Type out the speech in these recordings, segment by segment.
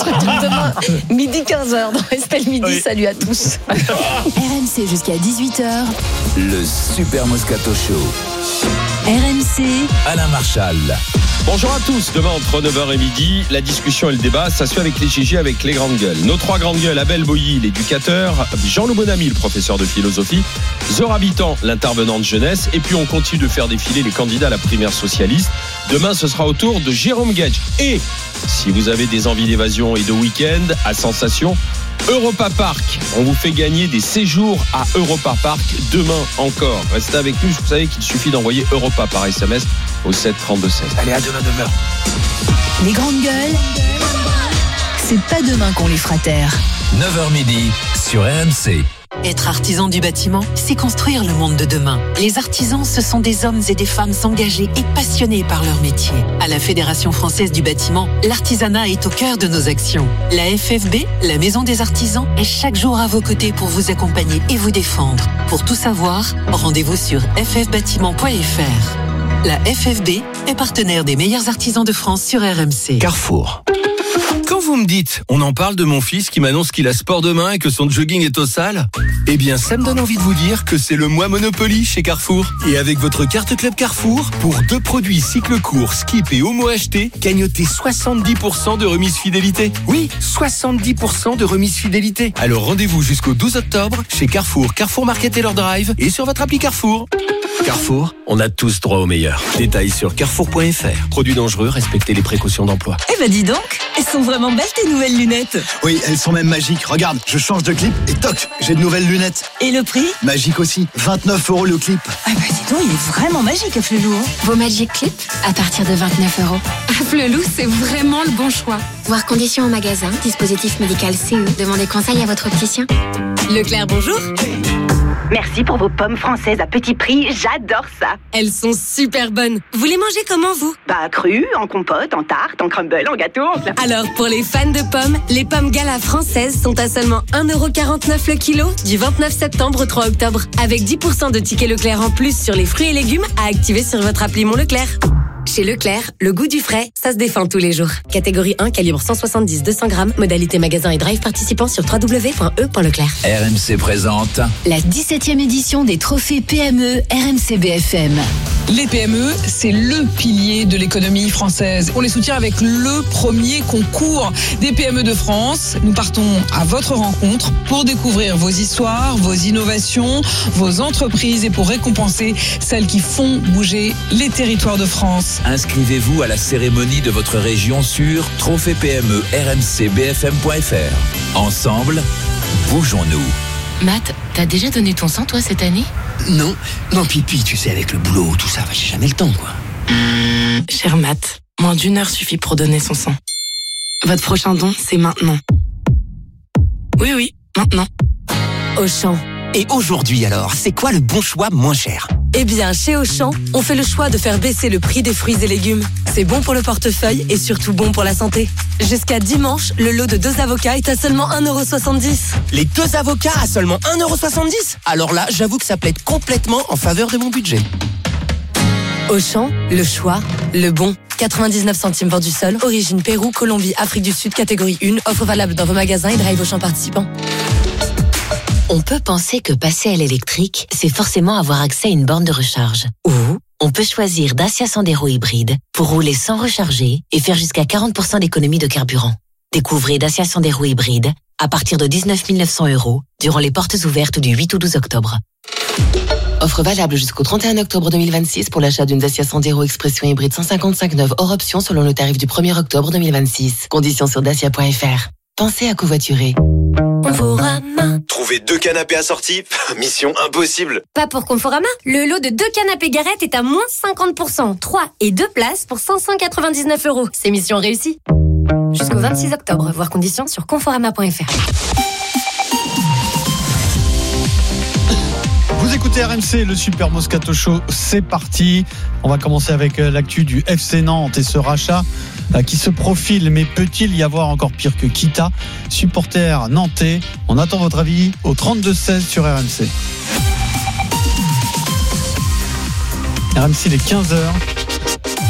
retrouve demain, midi 15h dans Estelle Midi. Oui. Salut à tous. RMC jusqu'à 18h. Le Super Moscato Show. RMC. Alain Marchal. Bonjour à tous. Demain entre 9h et midi, la discussion et le débat, ça se fait avec les Gigi, avec les grandes gueules. Nos trois grandes gueules, Abel Boilly, l'éducateur, Jean-Loup Bonamy, le professeur de philosophie, Zora Habitant, l'intervenant de jeunesse, et puis on continue de faire défiler les candidats à la primaire socialiste. Demain, ce sera au tour de Jérôme Gage. Et si vous avez des envies d'évasion et de week-end à sensation, Europa Park, on vous fait gagner des séjours à Europa Park demain encore. Restez avec nous, vous savez qu'il suffit d'envoyer Europa par SMS au 7 32 16. Allez, à demain, demeure. Les grandes gueules, c'est pas demain qu'on les fera taire. 9h midi sur RMC. Être artisan du bâtiment, c'est construire le monde de demain. Les artisans, ce sont des hommes et des femmes engagés et passionnés par leur métier. À la Fédération française du bâtiment, l'artisanat est au cœur de nos actions. La FFB, la Maison des artisans, est chaque jour à vos côtés pour vous accompagner et vous défendre. Pour tout savoir, rendez-vous sur ffbâtiment.fr. La FFB est partenaire des meilleurs artisans de France sur RMC. Carrefour. Quand vous me dites, on en parle de mon fils qui m'annonce qu'il a sport demain et que son jogging est aux salles, eh bien ça me donne envie de vous dire que c'est le mois Monopoly chez Carrefour. Et avec votre carte Club Carrefour, pour 2 produits cycle court, skip et homo achetés, gagnotez 70% de remise fidélité. Oui, 70% de remise fidélité. Alors rendez-vous jusqu'au 12 octobre chez Carrefour, Carrefour Market et leur drive et sur votre appli Carrefour. Carrefour, on a tous droit au meilleur. Détails sur carrefour.fr. Produits dangereux, respectez les précautions d'emploi. Eh ben dis donc, elles sont vraiment belles tes nouvelles lunettes. Oui, elles sont même magiques. Regarde, je change de clip et toc, j'ai de nouvelles lunettes. Et le prix ? Magique aussi, 29 € le clip. Ah bah dis donc, il est vraiment magique à Flelou. Vos Magic Clips à partir de 29 €. À Flelou, c'est vraiment le bon choix. Voir conditions au magasin, dispositif médical CE. Demandez conseil à votre opticien. Leclerc, bonjour. Merci pour vos pommes françaises à petit prix, j'adore ça. Elles sont super bonnes. Vous les mangez comment, vous ? Crues, en compote, en tarte, en crumble, en gâteau, Alors, pour les fans de pommes, les pommes Gala françaises sont à seulement 1,49 € le kilo du 29 septembre au 3 octobre. Avec 10% de tickets Leclerc en plus sur les fruits et légumes à activer sur votre appli Mon Leclerc. Chez Leclerc, le goût du frais, ça se défend tous les jours. Catégorie 1, calibre 170-200 grammes. Modalité magasin et drive participant sur www.e.leclerc. RMC présente La 17e édition des trophées PME RMC BFM. Les PME, c'est le pilier de l'économie française. On les soutient avec le premier concours des PME de France. Nous partons à votre rencontre pour découvrir vos histoires, vos innovations, vos entreprises et pour récompenser celles qui font bouger les territoires de France. Inscrivez-vous à la cérémonie de votre région sur trophée-PME-RMC-BFM.fr. Ensemble, bougeons-nous. Matt, t'as déjà donné ton sang, toi, cette année ? Non, puis tu sais, avec le boulot, tout ça, j'ai jamais le temps, quoi. Cher Matt, moins d'1 heure suffit pour donner son sang. Votre prochain don, c'est maintenant. Oui, maintenant. Auchan. Et aujourd'hui alors, c'est quoi le bon choix moins cher ? Eh bien, chez Auchan, on fait le choix de faire baisser le prix des fruits et légumes. C'est bon pour le portefeuille et surtout bon pour la santé. Jusqu'à dimanche, le lot de 2 avocats est à seulement 1,70 €. Les 2 avocats à seulement 1,70 €? Alors là, j'avoue que ça plaide complètement en faveur de mon budget. Auchan, le choix, le bon. 99 centimes vendu seul, origine Pérou, Colombie, Afrique du Sud, catégorie 1, offre valable dans vos magasins et drive Auchan participants. On peut penser que passer à l'électrique, c'est forcément avoir accès à une borne de recharge. Ou on peut choisir Dacia Sandero hybride pour rouler sans recharger et faire jusqu'à 40% d'économie de carburant. Découvrez Dacia Sandero hybride à partir de 19 900 € durant les portes ouvertes du 8 au 12 octobre. Offre valable jusqu'au 31 octobre 2026 pour l'achat d'une Dacia Sandero Expression hybride 155 neuve hors option selon le tarif du 1er octobre 2026. Conditions sur dacia.fr. Pensez à covoiturer. Trouver 2 canapés assortis, mission impossible. Pas pour Conforama. Le lot de 2 canapés Garrett est à moins 50%. 3 et 2 places pour 599 €. C'est mission réussie. Jusqu'au 26 octobre. Voir conditions sur conforama.fr. Vous écoutez RMC, le Super Moscato Show, c'est parti. On va commencer avec l'actu du FC Nantes et ce rachat qui se profile. Mais peut-il y avoir encore pire que Kita ? Supporter nantais, on attend votre avis au 32-16 sur RMC. RMC, il est 15h.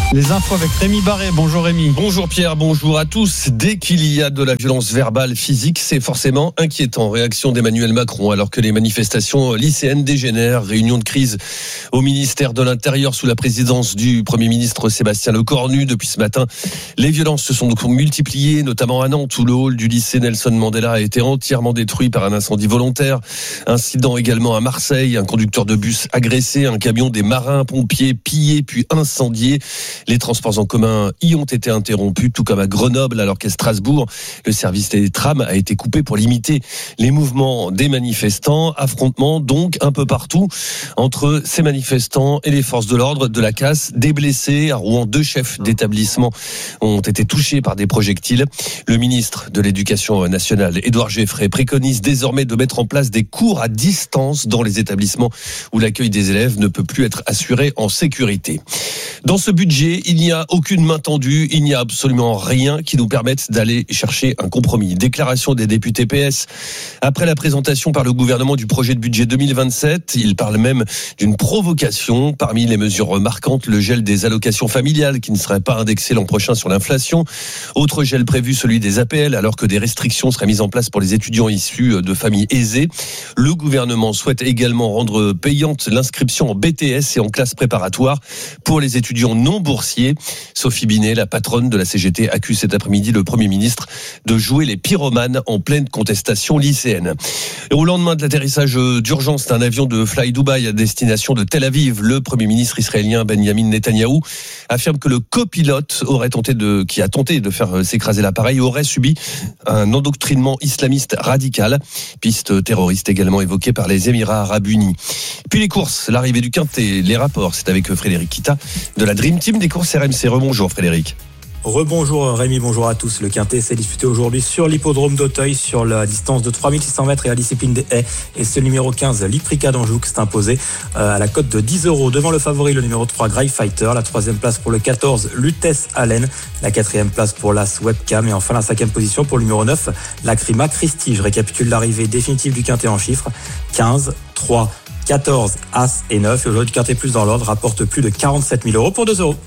Les infos avec Rémi Barré. Bonjour Rémi. Bonjour Pierre, bonjour à tous. Dès qu'il y a de la violence verbale, physique, c'est forcément inquiétant. Réaction d'Emmanuel Macron alors que les manifestations lycéennes dégénèrent. Réunion de crise au ministère de l'Intérieur sous la présidence du Premier ministre Sébastien Lecornu. Depuis ce matin, les violences se sont donc multipliées, notamment à Nantes où le hall du lycée Nelson Mandela a été entièrement détruit par un incendie volontaire. Incident également à Marseille, un conducteur de bus agressé, un camion des marins-pompiers pillé puis incendié. Les transports en commun y ont été interrompus, tout comme à Grenoble, alors qu'à Strasbourg, le service des trams a été coupé pour limiter les mouvements des manifestants. Affrontement donc un peu partout entre ces manifestants et les forces de l'ordre. De la casse, des blessés. À Rouen, 2 chefs d'établissement ont été touchés par des projectiles. Le ministre de l'Éducation nationale, Édouard Geffray, préconise désormais de mettre en place des cours à distance dans les établissements où l'accueil des élèves ne peut plus être assuré en sécurité. Dans ce budget, il n'y a aucune main tendue, il n'y a absolument rien qui nous permette d'aller chercher un compromis. Déclaration des députés PS après la présentation par le gouvernement du projet de budget 2027. Il parle même d'une provocation. Parmi les mesures marquantes, le gel des allocations familiales qui ne serait pas indexé l'an prochain sur l'inflation. Autre gel prévu, celui des APL, alors que des restrictions seraient mises en place pour les étudiants issus de familles aisées. Le gouvernement souhaite également rendre payante l'inscription en BTS et en classe préparatoire pour les étudiants non boursiers. Sophie Binet, la patronne de la CGT, accuse cet après-midi le Premier ministre de jouer les pyromanes en pleine contestation lycéenne. Et au lendemain de l'atterrissage d'urgence d'un avion de Fly Dubai à destination de Tel Aviv, le Premier ministre israélien Benjamin Netanyahou affirme que le copilote qui a tenté de faire s'écraser l'appareil aurait subi un endoctrinement islamiste radical. Piste terroriste également évoquée par les Émirats Arabes Unis. Puis les courses, l'arrivée du Quintet, les rapports, c'est avec Frédéric Kita de la Dream Team des courses RMC. Rebonjour Frédéric. Rebonjour Rémi, bonjour à tous. Le Quintet s'est disputé aujourd'hui sur l'hippodrome d'Auteuil sur la distance de 3600 mètres et à la discipline des haies. Et c'est le numéro 15, Liprica d'Anjou, qui s'est imposé à la cote de 10 € devant le favori, le numéro 3, Grey Fighter. La 3e place pour le 14, Lutèce Allen. La 4e place pour l'As Webcam. Et enfin la 5e position pour le numéro 9, Lacrima Christie. Je récapitule l'arrivée définitive du Quintet en chiffres. 15, 3, 14, As et 9. Et aujourd'hui, le Quintet plus dans l'ordre rapporte plus de 47 000 € pour 2 €.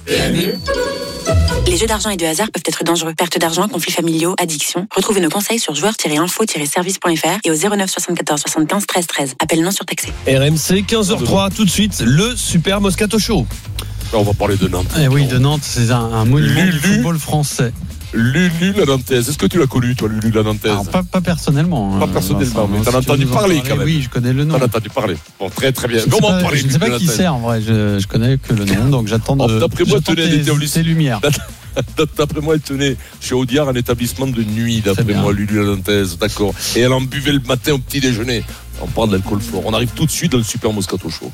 Les jeux d'argent et de hasard peuvent être dangereux. Perte d'argent, conflits familiaux, addiction. Retrouvez nos conseils sur joueurs-info-service.fr et au 09 74 75 13 13. Appel non surtaxé. RMC 15h03, tout de suite, le Super Moscato Show. Là, on va parler de Nantes. Eh oui, de Nantes, c'est un monument du football français. Lulu la Nantaise, est-ce que tu l'as connu toi, Lulu la Nantaise? Alors, pas personnellement. Pas personnellement, mais t'en as entendu parler quand même. Oui, je connais le nom. T'en as entendu parler. Bon, très très bien. Je ne sais pas qui c'est en vrai, je connais que le nom, donc j'attends d'après moi, tes lumières. D'après moi, elle tenait chez Audiard un établissement de nuit, d'après moi, Lulu la Nantaise, d'accord. Et elle en buvait le matin au petit déjeuner. On parle d'alcool fort. On arrive tout de suite dans le Super Moscato Show.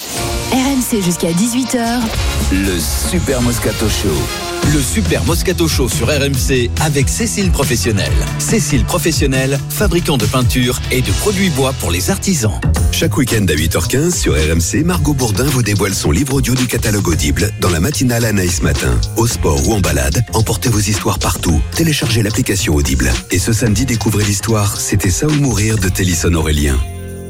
RMC jusqu'à 18h. Le Super Moscato Show. Le Super Moscato Show sur RMC avec Cécile Professionnel. Cécile Professionnel, fabricant de peinture et de produits bois pour les artisans. Chaque week-end à 8h15 sur RMC, Margot Bourdin vous dévoile son livre audio du catalogue Audible dans la matinale Anaïs Matin. Au sport ou en balade, emportez vos histoires partout. Téléchargez l'application Audible. Et ce samedi, découvrez l'histoire C'était ça ou mourir de Télisson Aurélien.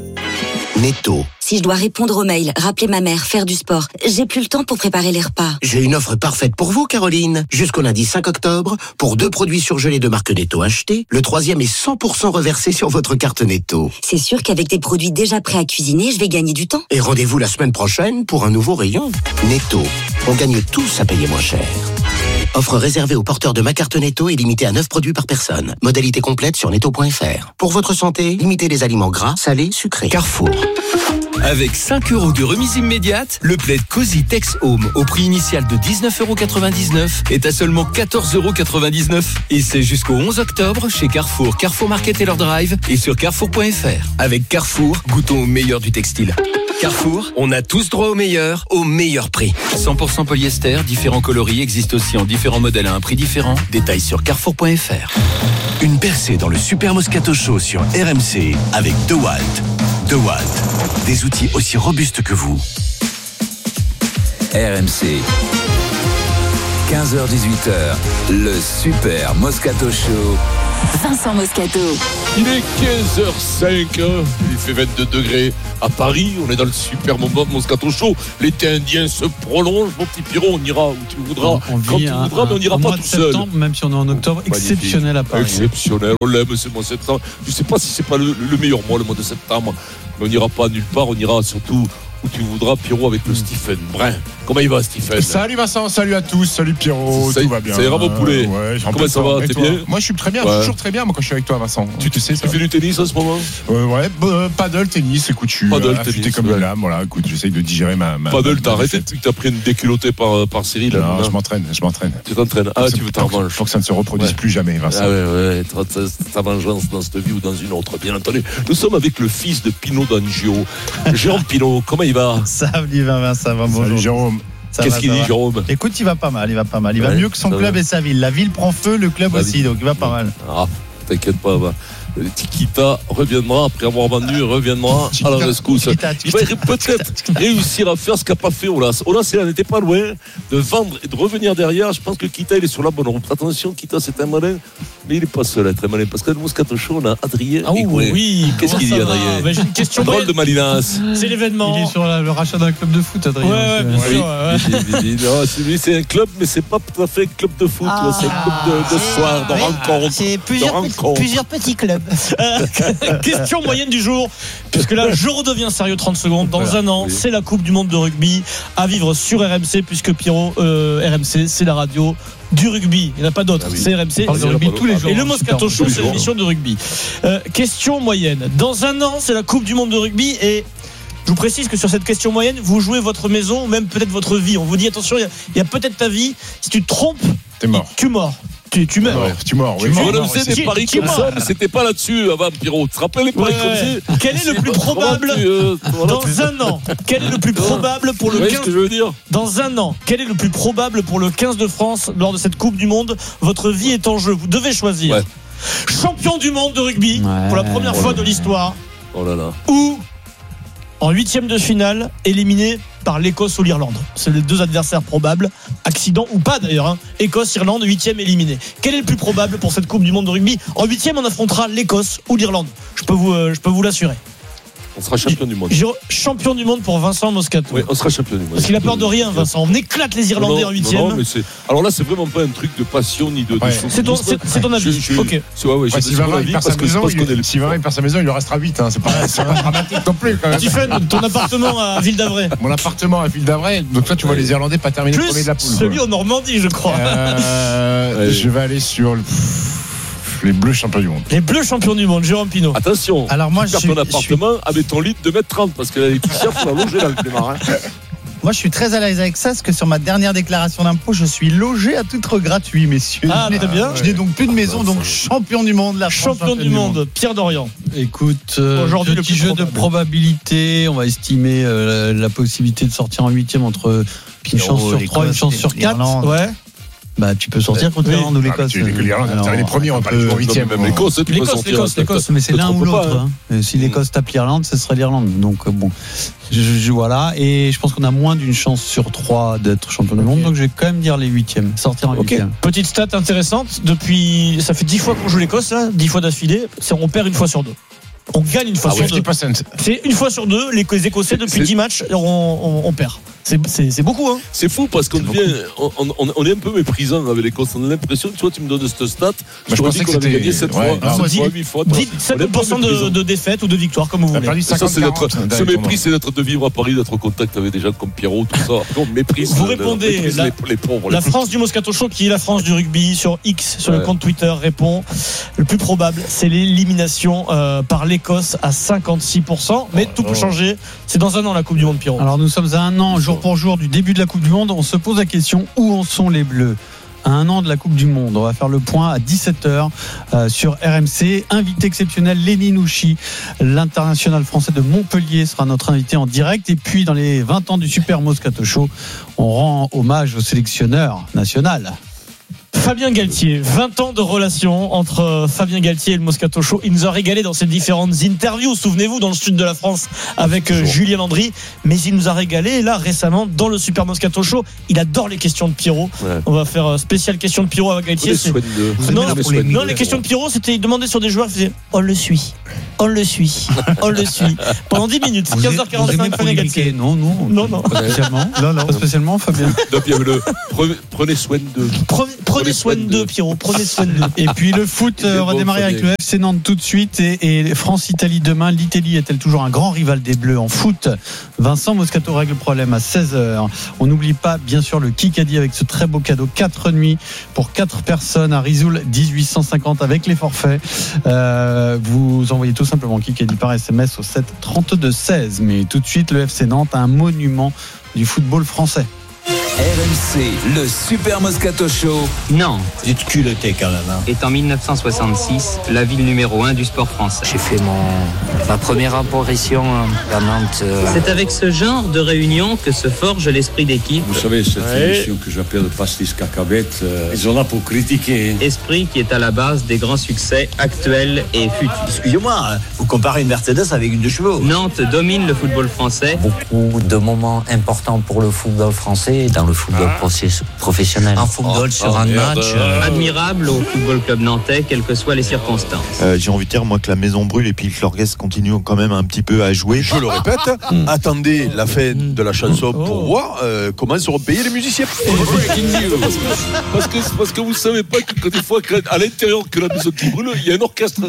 Netto. Si je dois répondre aux mails, rappeler ma mère, faire du sport, j'ai plus le temps pour préparer les repas. J'ai une offre parfaite pour vous, Caroline. Jusqu'au lundi 5 octobre, pour 2 produits surgelés de marque Netto achetés, le 3e est 100% reversé sur votre carte Netto. C'est sûr qu'avec des produits déjà prêts à cuisiner, je vais gagner du temps. Et rendez-vous la semaine prochaine pour un nouveau rayon. Netto. On gagne tous à payer moins cher. Offre réservée aux porteurs de ma carte Netto et limitée à 9 produits par personne. Modalité complète sur netto.fr. Pour votre santé, limitez les aliments gras, salés, sucrés. Carrefour. Avec 5 € de remise immédiate, le plaid Cozy Tex Home au prix initial de 19,99 € est à seulement 14,99 €. Et c'est jusqu'au 11 octobre chez Carrefour, Carrefour Market Taylor Drive et sur carrefour.fr. Avec Carrefour, goûtons au meilleur du textile. Carrefour, on a tous droit au meilleur prix. 100% polyester, différents coloris existent aussi en différents modèles à un prix différent. Détails sur carrefour.fr. Une percée dans le Super Moscato Show sur RMC avec DeWalt. DeWalt, des outils aussi robustes que vous. RMC, 15h-18h, le Super Moscato Show. Vincent Moscato. Il est 15h05, il fait 22 degrés à Paris, on est dans le super moment Moscato Show. L'été indien se prolonge, mon petit Pierrot, on ira où tu voudras, quand tu voudras, mais on n'ira pas tout seul. Même si on est en octobre, exceptionnel à Paris. Exceptionnel, on l'aime ce mois de septembre. Je ne sais pas si c'est pas le meilleur mois, le mois de septembre, mais on n'ira pas nulle part, on ira surtout où tu voudras, Pierrot, avec le Stephen Brun. Comment il va, Stephen? Salut Vincent, salut à tous, salut Pierrot, tout va bien. Ça ira, mon poulet. Comment ça va? T'es bien? Moi, je suis très bien, je suis toujours très bien moi, quand je suis avec toi, Vincent. Tu sais, tu fais du tennis en ce moment? Ouais, paddle, tennis, écoute, je suis affûté comme une lame, voilà, écoute, j'essaye de digérer ma paddle, t'as arrêté depuis que t'as pris une déculottée par Cyril? Non, je m'entraîne. Tu t'entraînes? Ah, tu veux ta revanche? Faut que ça ne se reproduise plus jamais, Vincent. Ah ouais, ta vengeance dans cette vie ou dans une autre, bien entendu. Nous sommes avec le fils de Pino D'Angio, Jérôme Pino, comment il va? Ça va, ça va, bonjour. Jérôme. Qu'est-ce qu'il dit, Jérôme? Écoute, il va pas mal. Il va mieux que son club et sa ville. La ville prend feu, le club aussi, donc il va pas mal. Ah, t'inquiète pas, Tikita reviendra après avoir vendu, reviendra à la rescousse. Il va peut-être réussir à faire ce qu'a pas fait Olas. Olas, il n'était pas loin de vendre et de revenir derrière. Je pense que Kita, il est sur la bonne route. Attention, Kita, c'est un malin, mais il n'est pas seul à être un malin. Parce que le Moscato Show, on a Adrien. Ah oui, qu'est-ce qu'il dit, Adrien? J'ai une question. Drôle de Malinas. C'est l'événement. Il est sur le rachat d'un club de foot, Adrien. Ouais, bien sûr. C'est un club, mais c'est pas tout à fait un club de foot. C'est un club de soir, de rencontre. C'est plusieurs petits clubs. Question moyenne du jour, puisque là je redeviens sérieux 30 secondes. Dans un an, c'est la Coupe du Monde de rugby à vivre sur RMC, puisque Pierrot, RMC, c'est la radio du rugby. Il n'y en a pas d'autre. C'est RMC. De rugby tous les jours. Et le Moscato Show, c'est l'émission de rugby. Question moyenne. Dans un an, c'est la Coupe du Monde de rugby et je vous précise que sur cette question moyenne, vous jouez votre maison ou même peut-être votre vie. On vous dit attention, il y a peut-être ta vie. Si tu te trompes, t'es mort. Tu meurs. Tu meurs. Tu meurs. Oui. On faisait des paris comme ça, mais c'était pas là-dessus avant, Pierrot. Tu te rappelles les paris comme ça? Quel est le plus probable dans un an? Quel est le plus probable pour le 15 que je veux dire? Dans un an, quel est le plus probable pour le 15 de France lors de cette Coupe du Monde? Votre vie est en jeu. Vous devez choisir champion du monde de rugby pour la première fois de l'histoire. Oh là là. Ou en 8e de finale, éliminé par l'Écosse ou l'Irlande. C'est les deux adversaires probables, accident ou pas d'ailleurs. Écosse, Irlande, 8e éliminé. Quel est le plus probable pour cette Coupe du Monde de rugby? En 8e, on affrontera l'Écosse ou l'Irlande. Je peux vous l'assurer. On sera champion du monde. Champion du monde pour Vincent Moscato. Oui, on sera champion du monde. Parce qu'il a peur de rien, Vincent. On éclate les Irlandais en 8e. Non, mais alors là, c'est vraiment pas un truc de passion ni de. C'est ton avis. Ok. Si Vincent perd sa maison, il lui restera 8. C'est pas dramatique non plus. Stephen, ton appartement à Ville d'Avray. Mon appartement à Ville d'Avray. Donc toi, tu vois les Irlandais pas terminer premier de la poule. Celui en Normandie, je crois. Je vais aller sur les Bleus champions du monde. Les Bleus champions du monde, Jérôme Pino. Attention, alors moi, tu perds ton appartement avec ton lit de 2m30 parce que la Laetitia, faut la loger dans le Clément. Moi, je suis très à l'aise avec ça, parce que sur ma dernière déclaration d'impôt, je suis logé à titre gratuit, messieurs. Ah, très bien. Je n'ai donc plus de maison, donc champion du monde. Champion du monde, Pierre Dorian. Écoute, aujourd'hui, le petit jeu de probabilité, on va estimer la possibilité de sortir en 8e entre une chance sur 3, une chance sur 4. Ouais. Bah, tu peux sortir contre l'Irlande ou l'Écosse. L'Irlande va terminer premier, on va pas le 8e. Même l'Écosse, mais c'est l'un ou l'autre. Si l'Écosse tape l'Irlande, ce serait l'Irlande. Donc bon, voilà. Et je pense qu'on a moins d'une chance sur 3 d'être champion du monde. Donc je vais quand même dire les 8e. Sortir en 8e. Petite stat intéressante. Depuis, ça fait 10 fois qu'on joue l'Écosse, 10 fois d'affilée. On perd une fois sur 2. On gagne une fois sur 2. C'est une fois sur 2. Les Écossais, depuis 10 matchs, on perd. C'est beaucoup, hein. C'est fou parce qu'on devient, on est un peu méprisant avec l'Écosse. On a l'impression que toi, tu me donnes cette stat. Je pensais qu'on avait gagné 7 fois, 8 fois. 7% de défaite ou de victoire, comme vous voulez. Ce mépris, c'est d'être de vivre à Paris, d'être en contact avec des gens comme Pierrot, tout ça. Après, on méprise. Vous répondez, les pauvres. La France du Moscato Show, qui est la France du rugby, sur X, sur le compte Twitter, répond. Le plus probable, c'est l'élimination par l'Écosse à 56%. Mais tout peut changer. C'est dans un an la Coupe du Monde, Pierrot. Alors nous sommes à un an, jour pour jour, du début de la Coupe du Monde. On se pose la question, où en sont les Bleus à un an de la Coupe du Monde? On va faire le point à 17h sur RMC. Invité exceptionnel, Lenny Nouchi, l'international français de Montpellier, sera notre invité en direct. Et puis dans les 20 ans du Super Moscato Show, on rend hommage au sélectionneur national, Fabien Galtier, 20 ans de relation entre Fabien Galtier et le Moscato Show. Il nous a régalé dans ses différentes interviews, souvenez-vous, dans le sud de la France avec Julien Landry, mais il nous a régalé là récemment dans le Super Moscato Show. Il adore les questions de Pierrot. Ouais. On va faire spéciale question de Pierrot avec Galtier. Non, les questions de Pierrot, c'était il demandait sur des joueurs, il faisait on le suit. Pendant 10 minutes, 15h45, Fabien Galtier. Non. Pas spécialement. Pas spécialement, Fabien. Donc, il y avait le prenez soin d'eux. Prenez soin d'eux, Pierrot. Prenez soin d'eux. Et puis le foot, on va démarrer avec le FC Nantes tout de suite et France-Italie demain. L'Italie est-elle toujours un grand rival des Bleus en foot? Vincent Moscato règle le problème à 16h. On n'oublie pas, bien sûr, le Kikadi avec ce très beau cadeau. 4 nuits pour 4 personnes à Risoul, 1850 avec les forfaits. Vous envoyez tout simplement Kikadi par SMS au 7 32 16. Mais tout de suite, le FC Nantes, un monument du football français. RMC, le Super Moscato Show. Non, du culotté quand même. Est en 1966 la ville numéro 1 du sport français. J'ai fait ma première apparition à Nantes. C'est avec ce genre de réunion que se forge l'esprit d'équipe. Vous savez, cette émission que j'appelle le pastis cacabette, ils sont là pour critiquer. Esprit qui est à la base des grands succès actuels et futurs. Excusez-moi, vous comparez une Mercedes avec une 2 chevaux. Nantes domine le football français. Beaucoup de moments importants pour le football français dans le football professionnel. Un football sur un match. Admirable au football club nantais, quelles que soient les circonstances. J'ai envie de dire, moi, que la maison brûle et puis que l'orchestre continue quand même un petit peu à jouer. Je le répète, attendez la fin de la chanson pour voir comment seront payés les musiciens. Parce que vous savez pas que des fois, à l'intérieur de la maison qui brûle, il y a un orchestre.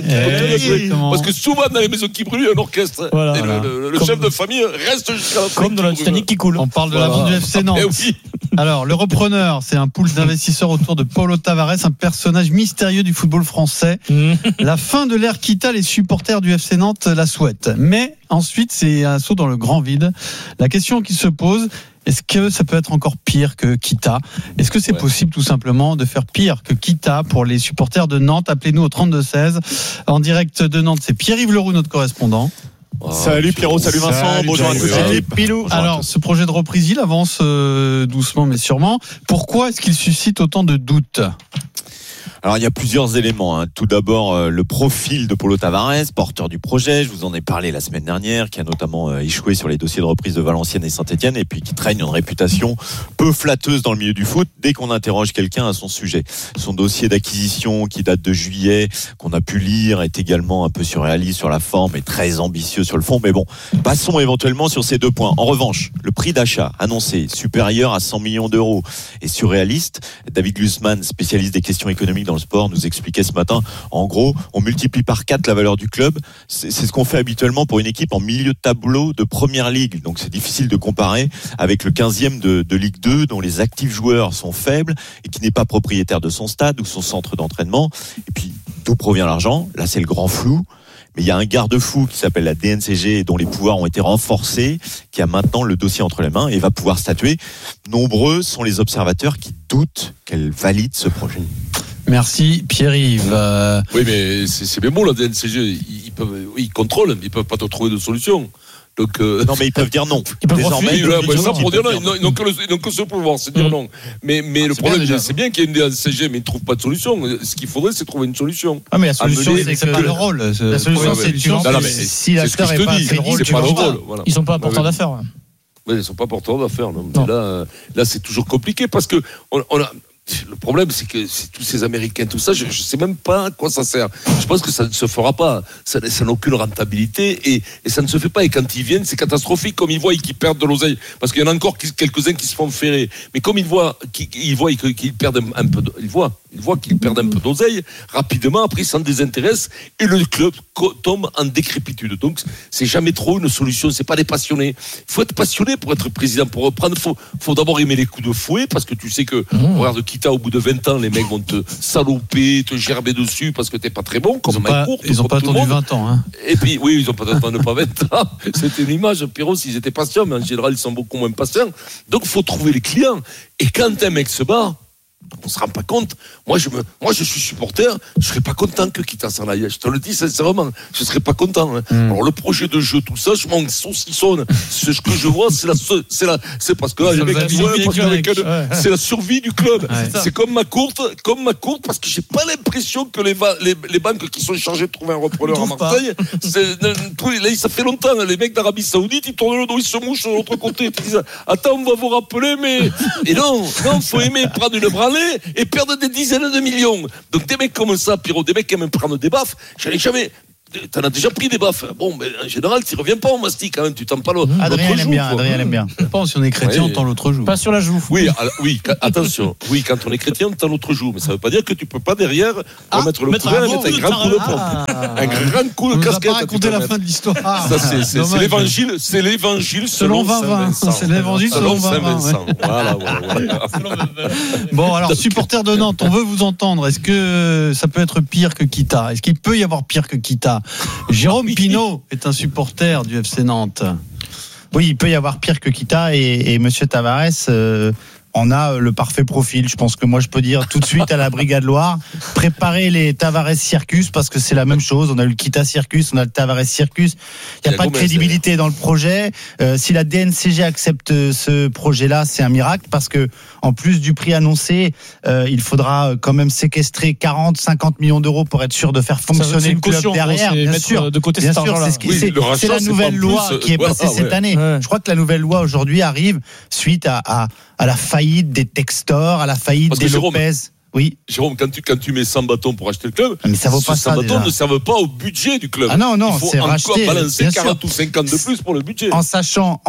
Parce que souvent, dans les maisons qui brûlent, il y a un orchestre. Voilà. Et le chef de famille reste jusqu'à la fin. Comme dans la Titanic qui coule. On parle de la vie du FC Nantes. Oui. Alors, le repreneur, c'est un pool d'investisseurs autour de Paulo Tavares, un personnage mystérieux du football français. La fin de l'ère Kita, les supporters du FC Nantes la souhaitent. Mais ensuite, c'est un saut dans le grand vide. La question qui se pose, est-ce que ça peut être encore pire que Kita? Est-ce que c'est possible tout simplement de faire pire que Kita pour les supporters de Nantes? Appelez-nous au 32-16. En direct de Nantes, c'est Pierre-Yves Leroux, notre correspondant. Salut Pierrot, salut Vincent, bonjour à tous. Alors, ce projet de reprise, il avance doucement mais sûrement. Pourquoi est-ce qu'il suscite autant de doutes ? Alors il y a plusieurs éléments. Tout d'abord le profil de Paulo Tavares, porteur du projet. Je vous en ai parlé la semaine dernière, qui a notamment échoué sur les dossiers de reprise de Valenciennes et Saint-Etienne, et puis qui traîne une réputation peu flatteuse dans le milieu du foot dès qu'on interroge quelqu'un à son sujet. Son dossier d'acquisition qui date de juillet, qu'on a pu lire, est également un peu surréaliste sur la forme et très ambitieux sur le fond. Mais bon, passons éventuellement sur ces 2 points. En revanche, le prix d'achat annoncé supérieur à 100 millions d'euros est surréaliste. David Glusman, spécialiste des questions économiques dans le sport, nous expliquait ce matin, en gros, on multiplie par 4 la valeur du club. C'est ce qu'on fait habituellement pour une équipe en milieu de tableau de première ligue. Donc c'est difficile de comparer avec le 15e de Ligue 2, dont les actifs joueurs sont faibles et qui n'est pas propriétaire de son stade ou son centre d'entraînement. Et puis, d'où provient l'argent? Là, c'est le grand flou. Mais il y a un garde-fou qui s'appelle la DNCG, dont les pouvoirs ont été renforcés, qui a maintenant le dossier entre les mains et va pouvoir statuer. Nombreux sont les observateurs qui doutent qu'elle valide ce projet. Merci Pierre-Yves. Oui, mais c'est bien beau, la DNCG. Ils contrôlent, mais ils ne peuvent pas te trouver de solution. Donc, non, mais ils peuvent dire non. Désormais, ça pour dire non, ils n'ont que ce pouvoir, c'est dire non. Mais le problème, c'est bien qu'il y ait une DNCG, mais ils ne trouvent pas de solution. Ce qu'il faudrait, c'est trouver une solution. Ah, mais la solution, c'est pas le rôle. La solution, c'est si l'acteur n'est pas assez le rôle, ils ne sont pas porteurs d'affaires. Oui, ils ne sont pas porteurs d'affaires. Là, c'est toujours compliqué parce que le problème, c'est que tous ces Américains, tout ça, je ne sais même pas à quoi ça sert. Je pense que ça ne se fera pas. Ça n'a aucune rentabilité et ça ne se fait pas. Et quand ils viennent, c'est catastrophique. Comme ils voient qu'ils perdent de l'oseille. Parce qu'il y en a encore quelques-uns qui se font ferrer. Mais comme ils voient qu'ils perdent un peu ils voient qu'ils perdent un peu d'oseille, rapidement, après, ils s'en désintéressent et le club tombe en décrépitude. Donc, c'est jamais trop une solution. C'est pas des passionnés. Il faut être passionné pour être président. Pour reprendre, faut d'abord aimer les coups de fouet parce que tu sais que, regarde, Kita, au bout de 20 ans, les mecs vont te saloper, te gerber dessus parce que t'es pas très bon. Ils n'ont pas attendu 20 ans. Hein. Et puis, oui, ils n'ont pas attendu pas 20 ans. C'était une image. Pierrot, s'ils étaient patients, mais en général, ils sont beaucoup moins patients. Donc, il faut trouver les clients. Et quand un mec se bat, on se rend pas compte. Moi, je suis supporter, je serais pas content que Kita s'en aille. Je te le dis sincèrement, je serais pas content. Alors le projet de jeu, tout ça, je m'en saucissonne. Ce que je vois, c'est parce que là, les mecs disent, c'est la survie du club. Ouais. C'est comme ma courte, parce que j'ai pas l'impression que les banques qui sont chargées de trouver un repreneur à Marseille, là, ça fait longtemps. Les mecs d'Arabie Saoudite, ils tournent le dos, ils se mouchent de l'autre côté. Ils disent, attends, on va vous rappeler, mais et non, faut aimer prendre une branlée et perdre des dizaines de millions. Donc des mecs comme ça, Pierrot, des mecs qui aiment prendre des baffes, j'en ai jamais. T'en as déjà pris des baffes. Bon, mais en général, tu reviens pas au mastic quand même. Tu t'en pas l'autre joue. Adrien aime bien. Je pense si on est chrétien, on tend l'autre joue. Pas sur la joue. Oui, attention. Oui, quand on est chrétien, on tend l'autre joue. Mais ça veut pas dire que tu peux pas derrière remettre le couvert et mettre un grand coup de pompe. Un grand coup de casquette. On va pas raconter la fin de l'histoire. Ça, c'est l'évangile. C'est l'évangile selon Saint Vincent. C'est l'évangile selon Saint Vincent. Voilà. Bon, alors, supporter de Nantes, on veut vous entendre. Est-ce que ça peut être pire que Kita? Est-ce qu'il peut y avoir pire que Kita? Jérôme Pinault est un supporter du FC Nantes. Oui, il peut y avoir pire que Kita et Monsieur Tavares en a le parfait profil. Je pense que moi je peux dire tout de suite à la Brigade Loire, préparez les Tavares Circus parce que c'est la même chose. On a eu le Kita Circus, on a le Tavares Circus. Il n'y a pas de crédibilité dans le projet. Si la DNCG accepte ce projet-là, c'est un miracle parce que en plus du prix annoncé, il faudra quand même séquestrer 40-50 millions d'euros pour être sûr de faire fonctionner le club derrière. Bien sûr, de côté bien sûr, c'est la nouvelle loi qui est passée cette année. Je crois que la nouvelle loi aujourd'hui arrive suite à la faillite des Textor, à la faillite des Lopez. Oui. Jérôme, quand tu mets 100 bâtons pour acheter le club, mais ça vaut pas 100 bâtons déjà ne servent pas au budget du club. Ah non, il faut c'est encore racheté, balancer 40 ou 50 de plus pour le budget. En sachant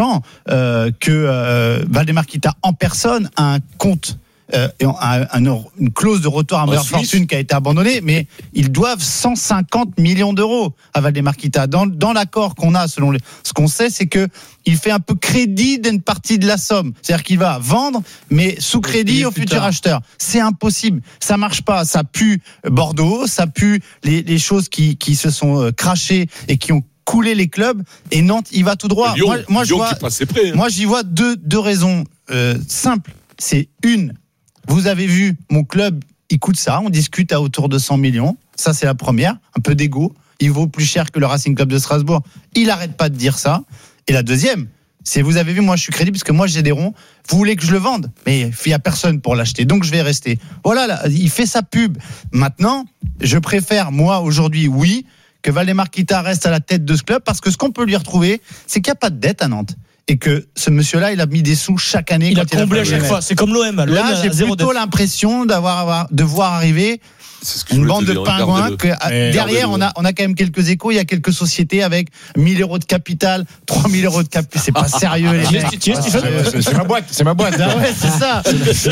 que Valdemar Kita en personne a un compte. Une clause de retour à meilleure fortune qui a été abandonnée, mais ils doivent 150 millions d'euros à Valdemar Kita. Dans l'accord qu'on a, selon ce qu'on sait, c'est que il fait un peu crédit d'une partie de la somme. C'est-à-dire qu'il va vendre, mais sous crédit au futur acheteur. C'est impossible. Ça marche pas. Ça pue Bordeaux, ça pue les choses qui se sont crachées et qui ont coulé les clubs. Et Nantes, il va tout droit. Lyon, moi, j'y vois deux raisons simples. C'est une. Vous avez vu, mon club, il coûte ça. On discute à autour de 100 millions. Ça, c'est la première. Un peu d'égo. Il vaut plus cher que le Racing Club de Strasbourg. Il n'arrête pas de dire ça. Et la deuxième, c'est vous avez vu, moi, je suis crédible parce que moi, j'ai des ronds. Vous voulez que je le vende? Mais il n'y a personne pour l'acheter. Donc, je vais rester. Voilà, là, il fait sa pub. Maintenant, je préfère, moi, aujourd'hui, oui, que Valdemar Kita reste à la tête de ce club parce que ce qu'on peut lui retrouver, c'est qu'il n'y a pas de dette à Nantes. Et que ce monsieur-là, il a mis des sous chaque année. Il a comblé à chaque fois. C'est comme l'OM. Là, j'ai plutôt l'impression de voir arriver une bande de pingouins. Derrière, on a quand même quelques échos. Il y a quelques sociétés avec 1 000 euros de capital, 3 000 euros de capital. C'est pas sérieux, les mecs. C'est ma boîte. C'est ma boîte. Ah ouais, c'est ça.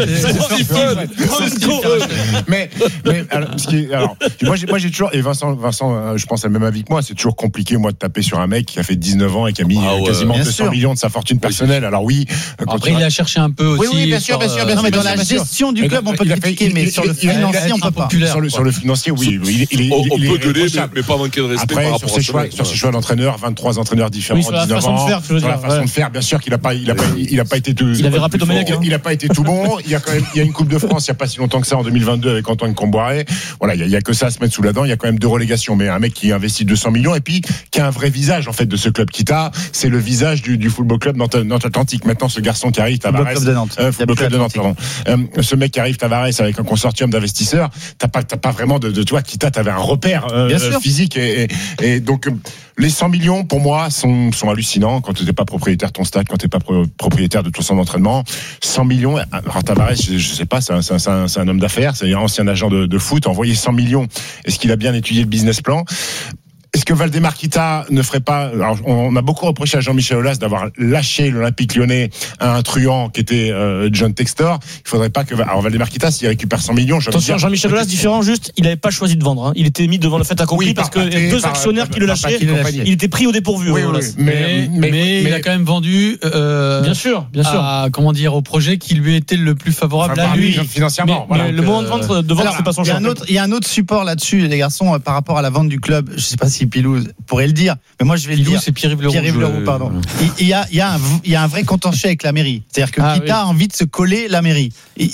Mais alors, moi, j'ai toujours, et Vincent, je pense à le même avis que moi, c'est toujours compliqué, moi, de taper sur un mec qui a fait 19 ans et qui a mis quasiment 200 millions de sa fortune personnelle. Alors oui. Après, il a cherché un peu aussi. Oui, bien sûr. Non, mais dans la gestion du club, on peut critiquer, mais sur le financier, on peut pas. Sur le financier, oui. On peut gueuler, mais pas manquer de respect par rapport sur ses choix d'entraîneur, 23 entraîneurs différents, 19 ans. Sur la façon de faire, bien sûr qu'il n'a pas été tout. Il avait rappelé Domenech. Il n'a pas été tout bon. Il y a une Coupe de France, il n'y a pas si longtemps que ça, en 2022, avec Antoine Comboiré. Voilà, il y a que ça à se mettre sous la dent. Il y a quand même 2 relégations. Mais un mec qui investit 200 millions et puis qui a un vrai visage, en fait, de ce club Kita, c'est le visage du football club Nantes Atlantique. Maintenant, ce garçon qui arrive, Tavares. Football club de Nantes, pardon. Ce mec qui arrive, Tavares, avec un consortium d'investisseurs, t'as pas vraiment de toi, Kita, t'avais un repère physique et donc les 100 millions pour moi sont hallucinants quand tu n'es pas propriétaire de ton stade, quand tu n'es pas propriétaire de ton centre d'entraînement. 100 millions, alors Tavares, je sais pas, c'est un homme d'affaires, c'est un ancien agent de foot, envoyer 100 millions, est-ce qu'il a bien étudié le business plan? Est-ce que Valdemar Kita ne ferait pas... Alors, on a beaucoup reproché à Jean-Michel Aulas d'avoir lâché l'Olympique Lyonnais à un truand qui était John Textor. Il faudrait pas que... Alors, Valdemar Kita, s'il récupère 100 millions... Attention, Jean-Michel Aulas, différent, juste, il n'avait pas choisi de vendre. Hein. Il était mis devant le fait accompli parce que y a 2 actionnaires qui le lâchaient. Il était pris au dépourvu. Oui, mais il a quand même vendu... bien sûr. Au projet qui lui était le plus favorable à lui. Financièrement. Mais le moment de vente, c'est pas son choix. Il y a un autre support là-dessus, les garçons, par rapport à la vente du club. Je sais pas si ici, Pilou pourrait le dire, mais moi je vais le dire. C'est Pierre-Yves Leroux, pardon. Il y a un vrai contentieux avec la mairie. C'est-à-dire que Kita a envie de se coller la mairie.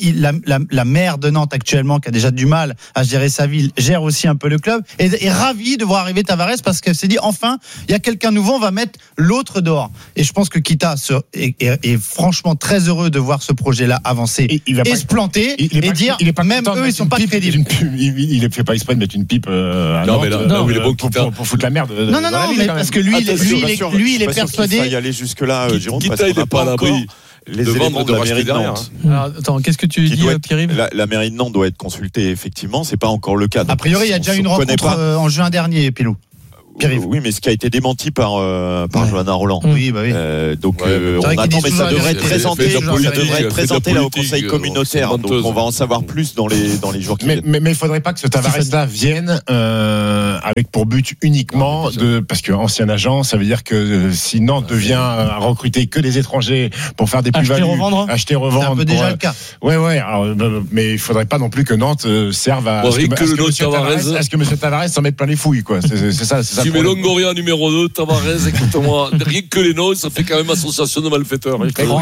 La maire de Nantes actuellement, qui a déjà du mal à gérer sa ville, gère aussi un peu le club, est ravie de voir arriver Tavares parce qu'elle s'est dit enfin, il y a quelqu'un nouveau, on va mettre l'autre dehors. Et je pense que Kita est franchement très heureux de voir ce projet-là avancer et se planter et dire même eux, ils sont pas crédibles. Il ne fait pas exprès de mettre une pipe à Non, mais Nantes, là où il est bon, pour foutre la merde. Non, mais parce que lui, il est persuadé. Il faut y aller jusque-là, Jérôme, parce Kita, il qu'on n'est n'a pas à pas l'abri encore les éléments de la mairie de Nantes. Alors, attends, qu'est-ce que tu dis, Pierre-Yves ? La mairie de Nantes doit être consultée, effectivement. C'est pas encore le cas. A priori, il y a déjà une rencontre en juin dernier, Pilou. Oui, mais ce qui a été démenti par Johanna Roland. Oui, bah oui. Donc on attend, mais ça devrait être présenté là au Conseil communautaire. Donc on va en savoir plus dans les jours qui viennent. Mais il faudrait pas que ce Tavares-là vienne avec pour but uniquement parce que ancien agent, ça veut dire que si Nantes devient à recruter que des étrangers pour faire des plus-values, acheter, revendre, c'est un peu déjà le cas. Ouais. Alors, mais il faudrait pas non plus que Nantes serve à est-ce que Monsieur Tavares s'en mette plein les fouilles, quoi. C'est ça. Tu mets Longoria numéro 2, Tavares, écoute-moi, rien que les noms, ça fait quand même association de malfaiteurs.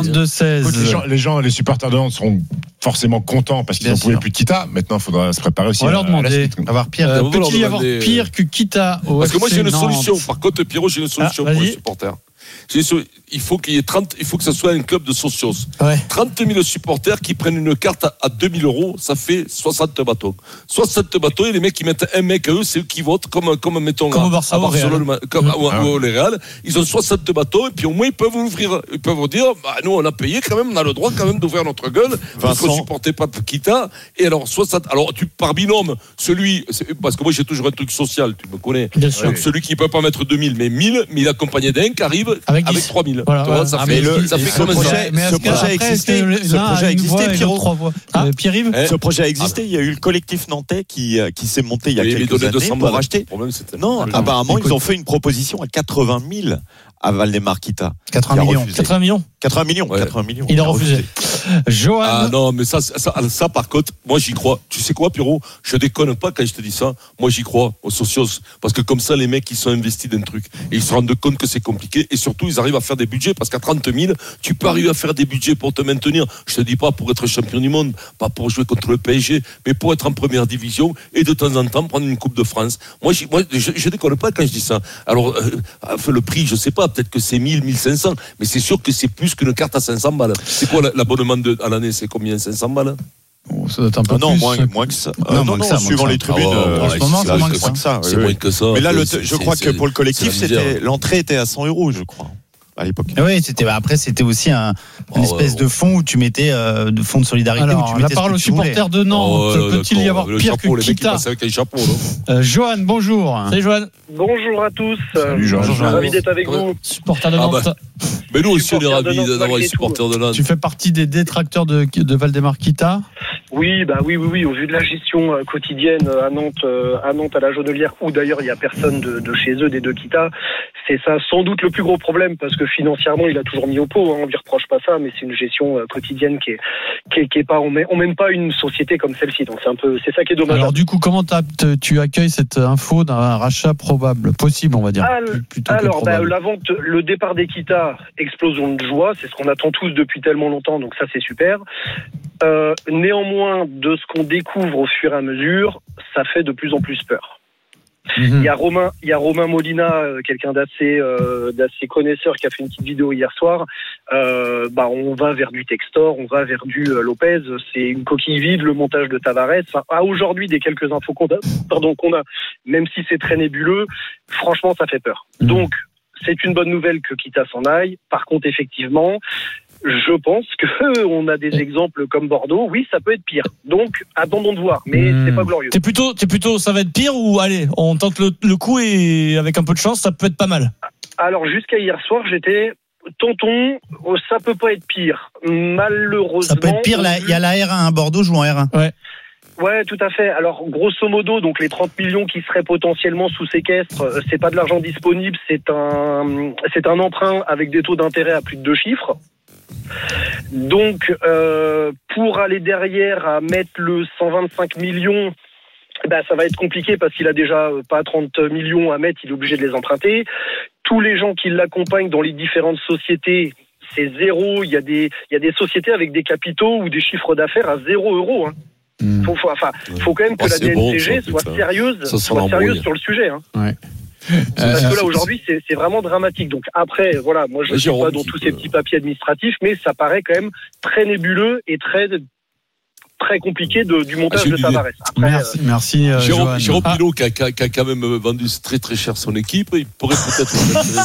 32-16. Les supporters de Nantes seront forcément contents parce qu'ils n'en pouvaient plus de Kita. Maintenant, il faudra se préparer aussi. On va leur demander. Avoir pire. Peut-il y avoir pire que Kita au Parce que moi, j'ai une Nantes. solution. Par contre, Pierrot, j'ai une solution pour les supporters. Il faut qu'il y ait 30, il faut que ça soit un club de socios. 30 000 supporters qui prennent une carte à 2 000 euros, ça fait 60 bâtons. 60 bâtons, et les mecs qui mettent un mec à eux, c'est eux qui votent, comme mettons comme à Barcelone, ou le Real. Ils ont 60 bâtons, et puis au moins ils peuvent ouvrir, ils peuvent dire, nous on a payé quand même, on a le droit quand même d'ouvrir notre gueule, parce qu'on supportait pas Kita. Et alors 60, alors tu par binôme, parce que moi j'ai toujours un truc social, tu me connais. Donc celui qui peut pas mettre 2000, mais 1000, mais il est accompagné d'un qui arrive avec 3000. Voilà, ça fait comme ça. Ce projet a existé, Pierrot. Pierre-Yves, ce projet a existé. Il y a eu le collectif nantais qui s'est monté il y a quelques années pour acheter. Non, apparemment ils ont fait une proposition à 80 000 à Valdemar Kita. 80 millions. 80 millions. Il a refusé. Johan. Ah non, mais ça, par contre, moi j'y crois. Tu sais quoi, Pierrot? Je déconne pas quand je te dis ça. Moi j'y crois aux socios. Parce que comme ça, les mecs, ils sont investis d'un truc. Et ils se rendent compte que c'est compliqué. Et surtout, ils arrivent à faire des budgets. Parce qu'à 30 000, tu peux arriver à faire des budgets pour te maintenir. Je te dis pas pour être champion du monde, pas pour jouer contre le PSG, mais pour être en première division et de temps en temps prendre une Coupe de France. Moi, je déconne pas quand je dis ça. Alors, le prix, je sais pas, peut-être que c'est 1000, 1500, mais c'est sûr que c'est plus qu'une carte à 500 balles. C'est quoi l'abonnement à l'année? C'est combien? 500 balles? Ça doit être un peu non, plus. moins que ça. Non, suivant les tribunes. En ce moment, c'est moins que ça. C'est moins que ça. Mais là, je crois que pour le collectif, l'entrée était à 100 €, je crois. À l'époque. Oui, c'était aussi une espèce de fonds où tu mettais de fonds de solidarité. Alors, où tu mettais la parole aux supporters de Nantes. Peut-il y avoir pire que Kita? Johan, bonjour. Salut Johan. Bonjour à tous. Salut Johan. Ravi d'être avec vous. Supporter de Nantes. Mais nous aussi, on est ravis d'avoir les supporters de Nantes. Tu fais partie des détracteurs de Valdemar Kita? Oui, au vu de la gestion quotidienne à Nantes, à la Jaunelière, où d'ailleurs il n'y a personne de chez eux, des deux Kita, c'est ça sans doute le plus gros problème, parce que financièrement il a toujours mis au pot, on lui reproche pas ça, mais c'est une gestion quotidienne qui est pas, on mène pas une société comme celle-ci, donc c'est ça qui est dommage. Alors du coup, comment tu accueilles cette info d'un rachat possible, on va dire? Alors la vente, le départ des Kita, explosion de joie, c'est ce qu'on attend tous depuis tellement longtemps, donc ça c'est super. Néanmoins, de ce qu'on découvre au fur et à mesure, ça fait de plus en plus peur. Il y a Romain Molina, quelqu'un d'assez connaisseur, qui a fait une petite vidéo hier soir. On va vers du Textor, on va vers du Lopez. C'est une coquille vide, le montage de Tavares. À aujourd'hui, des quelques infos qu'on a, même si c'est très nébuleux, franchement, ça fait peur. Donc, c'est une bonne nouvelle que Kita s'en aille. Par contre, effectivement, je pense qu'on a des exemples comme Bordeaux. Oui, ça peut être pire. Donc, attendons de voir. Mais c'est pas glorieux. T'es plutôt, ça va être pire, ou allez, on tente le coup et avec un peu de chance, ça peut être pas mal? Alors, jusqu'à hier soir, j'étais tonton, ça peut pas être pire. Malheureusement. Ça peut être pire. Il y a la R1, Bordeaux joue en R1. Ouais, tout à fait. Alors, grosso modo, donc les 30 millions qui seraient potentiellement sous séquestre, c'est pas de l'argent disponible, c'est un emprunt avec des taux d'intérêt à plus de 2 chiffres. Donc, pour aller derrière à mettre le 125 millions, ça va être compliqué parce qu'il a déjà pas 30 millions à mettre, il est obligé de les emprunter. Tous les gens qui l'accompagnent dans les différentes sociétés, c'est zéro. Il y a des sociétés avec des capitaux ou des chiffres d'affaires à 0 €. Hein. Faut quand même que la DNCG soit sérieuse sur le sujet. Hein. Ouais. Parce que là aujourd'hui c'est vraiment dramatique. Donc après voilà, moi je ne suis pas dans tous ces petits papiers administratifs, mais ça paraît quand même très nébuleux et très compliqué du montage de Tavares. Après, merci Jérôme Pilot qui a quand même vendu très très cher son équipe, il pourrait peut-être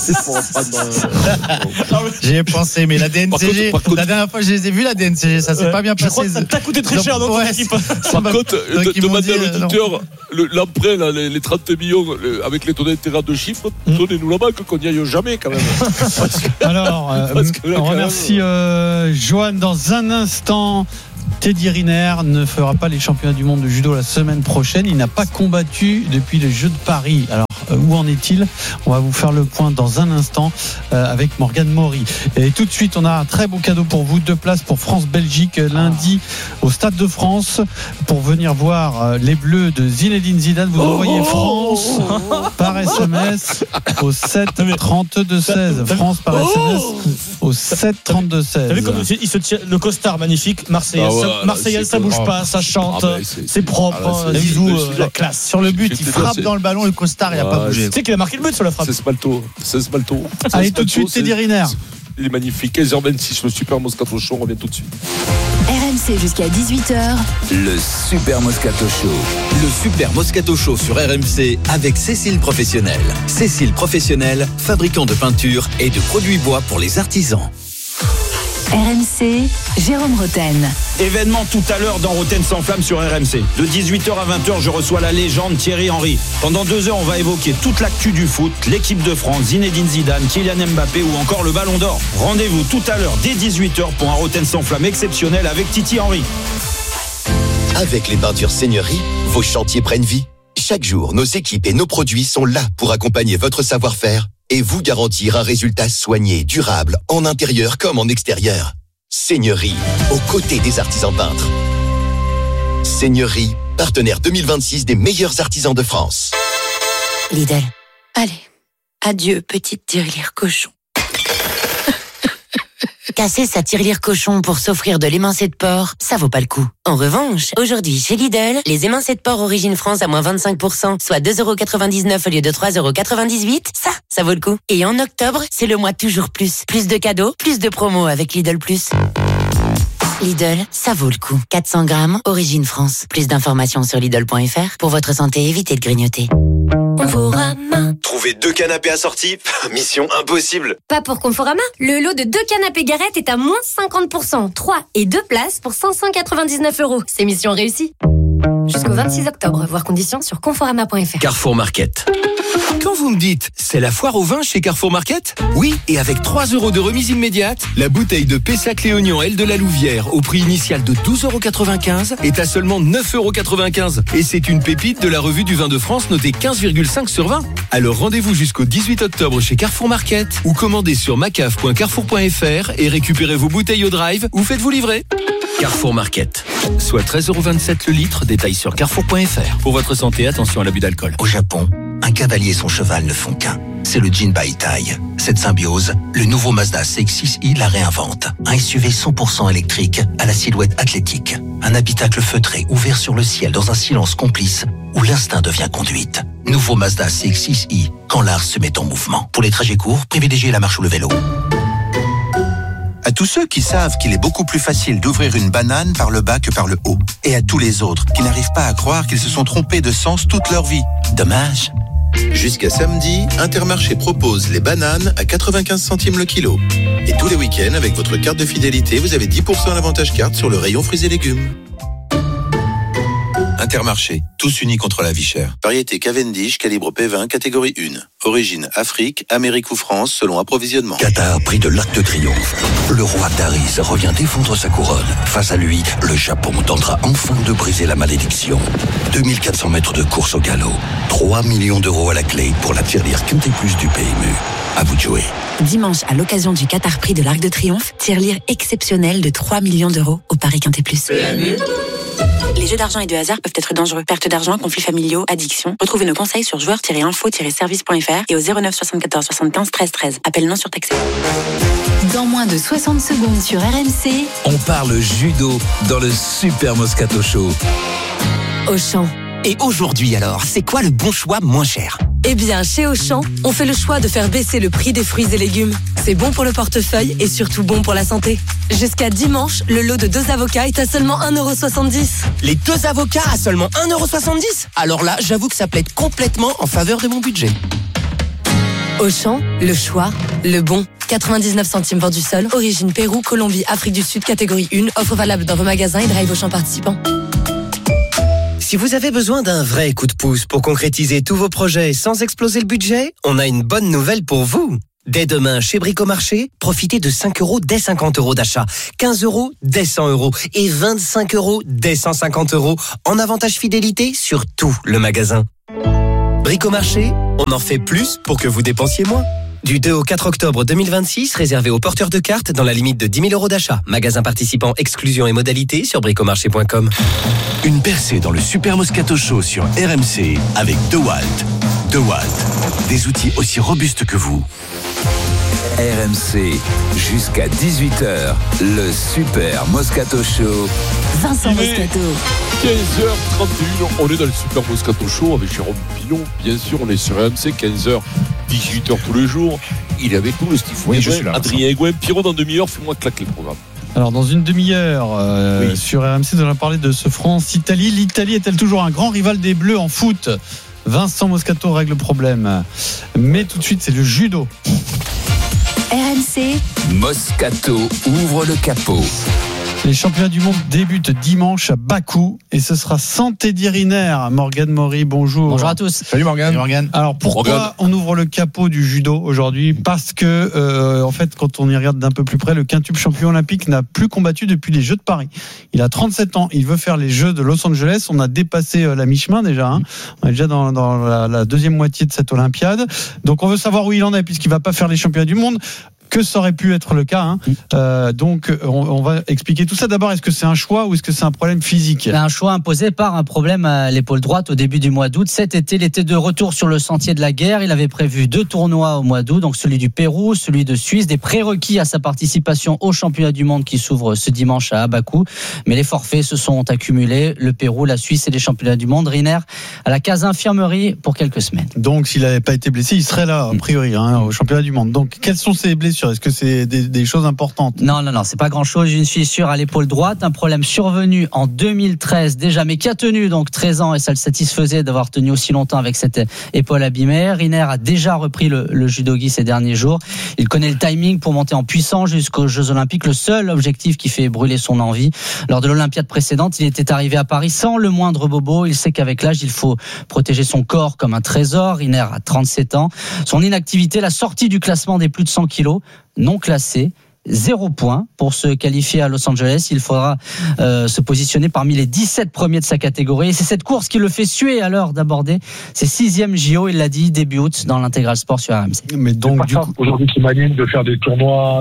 J'y ai pensé, mais la DNCG, la dernière fois que je les ai vus, la DNCG, ça s'est pas bien passé. Je crois que ça t'a coûté très cher dans ton équipe. Par contre, demandez à l'auditeur l'emprunt, les 30 millions avec les taux d'intérêt de chiffres, donnez-nous la banque qu'on n'y aille jamais quand même. Alors, on remercie Johan dans un instant. Teddy Riner ne fera pas les championnats du monde de judo la semaine prochaine. Il n'a pas combattu depuis les Jeux de Paris. Alors, où en est-il ? On va vous faire le point dans un instant avec Morgane Maury. Et tout de suite, on a un très beau cadeau pour vous. 2 places pour France-Belgique lundi au Stade de France pour venir voir les Bleus de Zinedine Zidane. Vous envoyez France par SMS au 7 32 16. France par SMS au 7 32 16. T'as vu comme il se tient le costard magnifique marseillais. Marseillais, ça bouge pas, ça chante, c'est propre, Zizou, la classe. Sur le but, il frappe dans le ballon, le costard, il n'a pas bougé. Tu sais qu'il a marqué le but sur la frappe. C'est Spalto. Allez, tout de suite, Teddy Riner. Il est magnifique. 15h26, le Super Moscato Show, on revient tout de suite. RMC jusqu'à 18h. Le Super Moscato Show. Le Super Moscato Show sur RMC avec Cécile Professionnel. Cécile Professionnel, fabricant de peinture et de produits bois pour les artisans. RMC, Jérôme Roten. Événement tout à l'heure dans Roten sans flamme sur RMC. De 18h à 20h, je reçois la légende Thierry Henry. Pendant 2 heures, on va évoquer toute l'actu du foot, l'équipe de France, Zinedine Zidane, Kylian Mbappé ou encore le Ballon d'Or. Rendez-vous tout à l'heure dès 18h pour un Roten sans flamme exceptionnel avec Titi Henry. Avec les peintures Seigneurie, vos chantiers prennent vie. Chaque jour, nos équipes et nos produits sont là pour accompagner votre savoir-faire et vous garantir un résultat soigné, durable, en intérieur comme en extérieur. Seigneurie, aux côtés des artisans peintres. Seigneurie, partenaire 2026 des meilleurs artisans de France. Lidl. Allez, adieu petite tirelire cochon. Casser sa tirelire cochon pour s'offrir de l'émincé de porc, ça vaut pas le coup. En revanche, aujourd'hui chez Lidl, les émincés de porc Origine France à moins 25%, soit 2,99€ au lieu de 3,98€, ça vaut le coup. Et en octobre, c'est le mois toujours plus. Plus de cadeaux, plus de promos avec Lidl+. Lidl, ça vaut le coup. 400 grammes, Origine France. Plus d'informations sur Lidl.fr. Pour votre santé, évitez de grignoter. Conforama. Trouver 2 canapés assortis, mission impossible. Pas pour Conforama. Le lot de 2 canapés Garrett est à moins 50%. 3 et 2 places pour 599€. C'est mission réussie. Jusqu'au 26 octobre. Voir conditions sur conforama.fr. Carrefour Market. Quand vous me dites, c'est la foire au vin chez Carrefour Market ? Oui, et avec 3€ de remise immédiate, la bouteille de Pessac Léognan L de la Louvière, au prix initial de 12,95€ est à seulement 9,95€. Et c'est une pépite de la revue du vin de France notée 15,5 sur 20. Alors rendez-vous jusqu'au 18 octobre chez Carrefour Market ou commandez sur macaf.carrefour.fr et récupérez vos bouteilles au drive ou faites-vous livrer. Carrefour Market, soit 13,27€ le litre, détail sur carrefour.fr. Pour votre santé, attention à l'abus d'alcool. Au Japon, un cavalier et son cheval ne font qu'un. C'est le Jinbai Tai. Cette symbiose, le nouveau Mazda CX-6i la réinvente. Un SUV 100% électrique à la silhouette athlétique. Un habitacle feutré ouvert sur le ciel dans un silence complice où l'instinct devient conduite. Nouveau Mazda CX-6i, quand l'art se met en mouvement. Pour les trajets courts, privilégiez la marche ou le vélo. À tous ceux qui savent qu'il est beaucoup plus facile d'ouvrir une banane par le bas que par le haut. Et à tous les autres qui n'arrivent pas à croire qu'ils se sont trompés de sens toute leur vie. Dommage. Jusqu'à samedi, Intermarché propose les bananes à 95 centimes le kilo. Et tous les week-ends, avec votre carte de fidélité, vous avez 10% à l'avantage carte sur le rayon fruits et légumes. Intermarché, tous unis contre la vie chère. Variété Cavendish, calibre P20, catégorie 1. Origine Afrique, Amérique ou France, selon approvisionnement. Qatar, prix de l'Arc de Triomphe. Le roi Taris revient défendre sa couronne. Face à lui, le Japon tentera enfin de briser la malédiction. 2400 mètres de course au galop. 3 millions d'euros à la clé pour la tirelire Quintet Plus du PMU. À vous de jouer. Dimanche, à l'occasion du Qatar Prix de l'Arc de Triomphe, tirelire exceptionnelle de 3 millions d'euros au Paris Quintet Plus. Les jeux d'argent et de hasard peuvent être dangereux. Perte d'argent, conflits familiaux, addiction. Retrouvez nos conseils sur joueurs-info-service.fr et au 09 74 75 13 13. Appel non surtaxé. Dans moins de 60 secondes sur RMC, On parle judo dans le Super Moscato Show. Auchan. Et aujourd'hui alors, c'est quoi le bon choix moins cher ? Eh bien, chez Auchan, on fait le choix de faire baisser le prix des fruits et légumes. C'est bon pour le portefeuille et surtout bon pour la santé. Jusqu'à dimanche, le lot de 2 avocats est à seulement 1,70 €. Les 2 avocats à seulement 1,70 €. Alors là, j'avoue que ça plaide complètement en faveur de mon budget. Auchan, le choix, le bon. 99 centimes vendu seul, origine Pérou, Colombie, Afrique du Sud, catégorie 1, offre valable dans vos magasins et drive Auchan participants. Si vous avez besoin d'un vrai coup de pouce pour concrétiser tous vos projets sans exploser le budget, on a une bonne nouvelle pour vous. Dès demain, chez Bricomarché, profitez de 5 € dès 50 € d'achat, 15 € dès 100 € et 25 € dès 150 € en avantage fidélité sur tout le magasin. Bricomarché, on en fait plus pour que vous dépensiez moins. Du 2 au 4 octobre 2026, réservé aux porteurs de cartes dans la limite de 10 000 € d'achat. Magasin participant, exclusion et modalités sur bricomarché.com. Une percée dans le Super Moscato Show sur RMC avec DeWalt. DeWalt, des outils aussi robustes que vous. RMC, jusqu'à 18h, le Super Moscato Show. Vincent Moscato. 15h31, on est dans le Super Moscato Show avec Jérôme Pilon. Bien sûr, on est sur RMC, 15h, 18h tous les jours. Il est avec nous, le Steve Fouet, Adrien Egouin. Pierrot, dans demi-heure, fais-moi claquer le programme. Alors dans une demi-heure sur RMC, nous allons parler de ce France-Italie. L'Italie est-elle toujours un grand rival des Bleus en foot ? Vincent Moscato règle le problème. Mais tout de suite, c'est le judo. RMC, Moscato ouvre le capot. Les championnats du monde débutent dimanche à Bakou et ce sera sans Teddy Riner. Morgane Maury, bonjour. Bonjour à tous. Salut Morgane. Alors pourquoi on ouvre le capot du judo aujourd'hui ? Parce que en fait, quand on y regarde d'un peu plus près, le quintuple champion olympique n'a plus combattu depuis les Jeux de Paris. Il a 37 ans, il veut faire les Jeux de Los Angeles. On a dépassé la mi-chemin déjà. Hein. On est déjà dans la deuxième moitié de cette Olympiade. Donc on veut savoir où il en est puisqu'il va pas faire les championnats du monde. Que ça aurait pu être le cas. Hein. Donc, on va expliquer tout ça. D'abord, est-ce que c'est un choix ou est-ce que c'est un problème physique ? Un choix imposé par un problème à l'épaule droite au début du mois d'août. Cet été, il était de retour sur le sentier de la guerre. Il avait prévu 2 tournois au mois d'août, donc celui du Pérou, celui de Suisse, des prérequis à sa participation au championnat du monde qui s'ouvre ce dimanche à Bakou. Mais les forfaits se sont accumulés. Le Pérou, la Suisse et les championnats du monde. Riner à la case infirmerie pour quelques semaines. Donc, s'il n'avait pas été blessé, il serait là, a priori, au championnat du monde. Donc, quelles sont ses blessures ? Est-ce que c'est des choses importantes ? Non, c'est pas grand-chose. Une fissure à l'épaule droite, un problème survenu en 2013 déjà, mais qui a tenu donc 13 ans et ça le satisfaisait d'avoir tenu aussi longtemps avec cette épaule abîmée. Riner a déjà repris le judogi ces derniers jours. Il connaît le timing pour monter en puissance jusqu'aux Jeux Olympiques. Le seul objectif qui fait brûler son envie. Lors de l'Olympiade précédente, il était arrivé à Paris sans le moindre bobo. Il sait qu'avec l'âge, il faut protéger son corps comme un trésor. Riner a 37 ans. Son inactivité, la sortie du classement des plus de 100 kilos, non classé, 0 point pour se qualifier à Los Angeles. Il faudra se positionner parmi les 17 premiers de sa catégorie. Et c'est cette course qui le fait suer à l'heure d'aborder ses 6e JO. Il l'a dit, début août dans l'Intégral Sport sur RMC. Mais donc, du coup, aujourd'hui, qui m'anime de faire des tournois,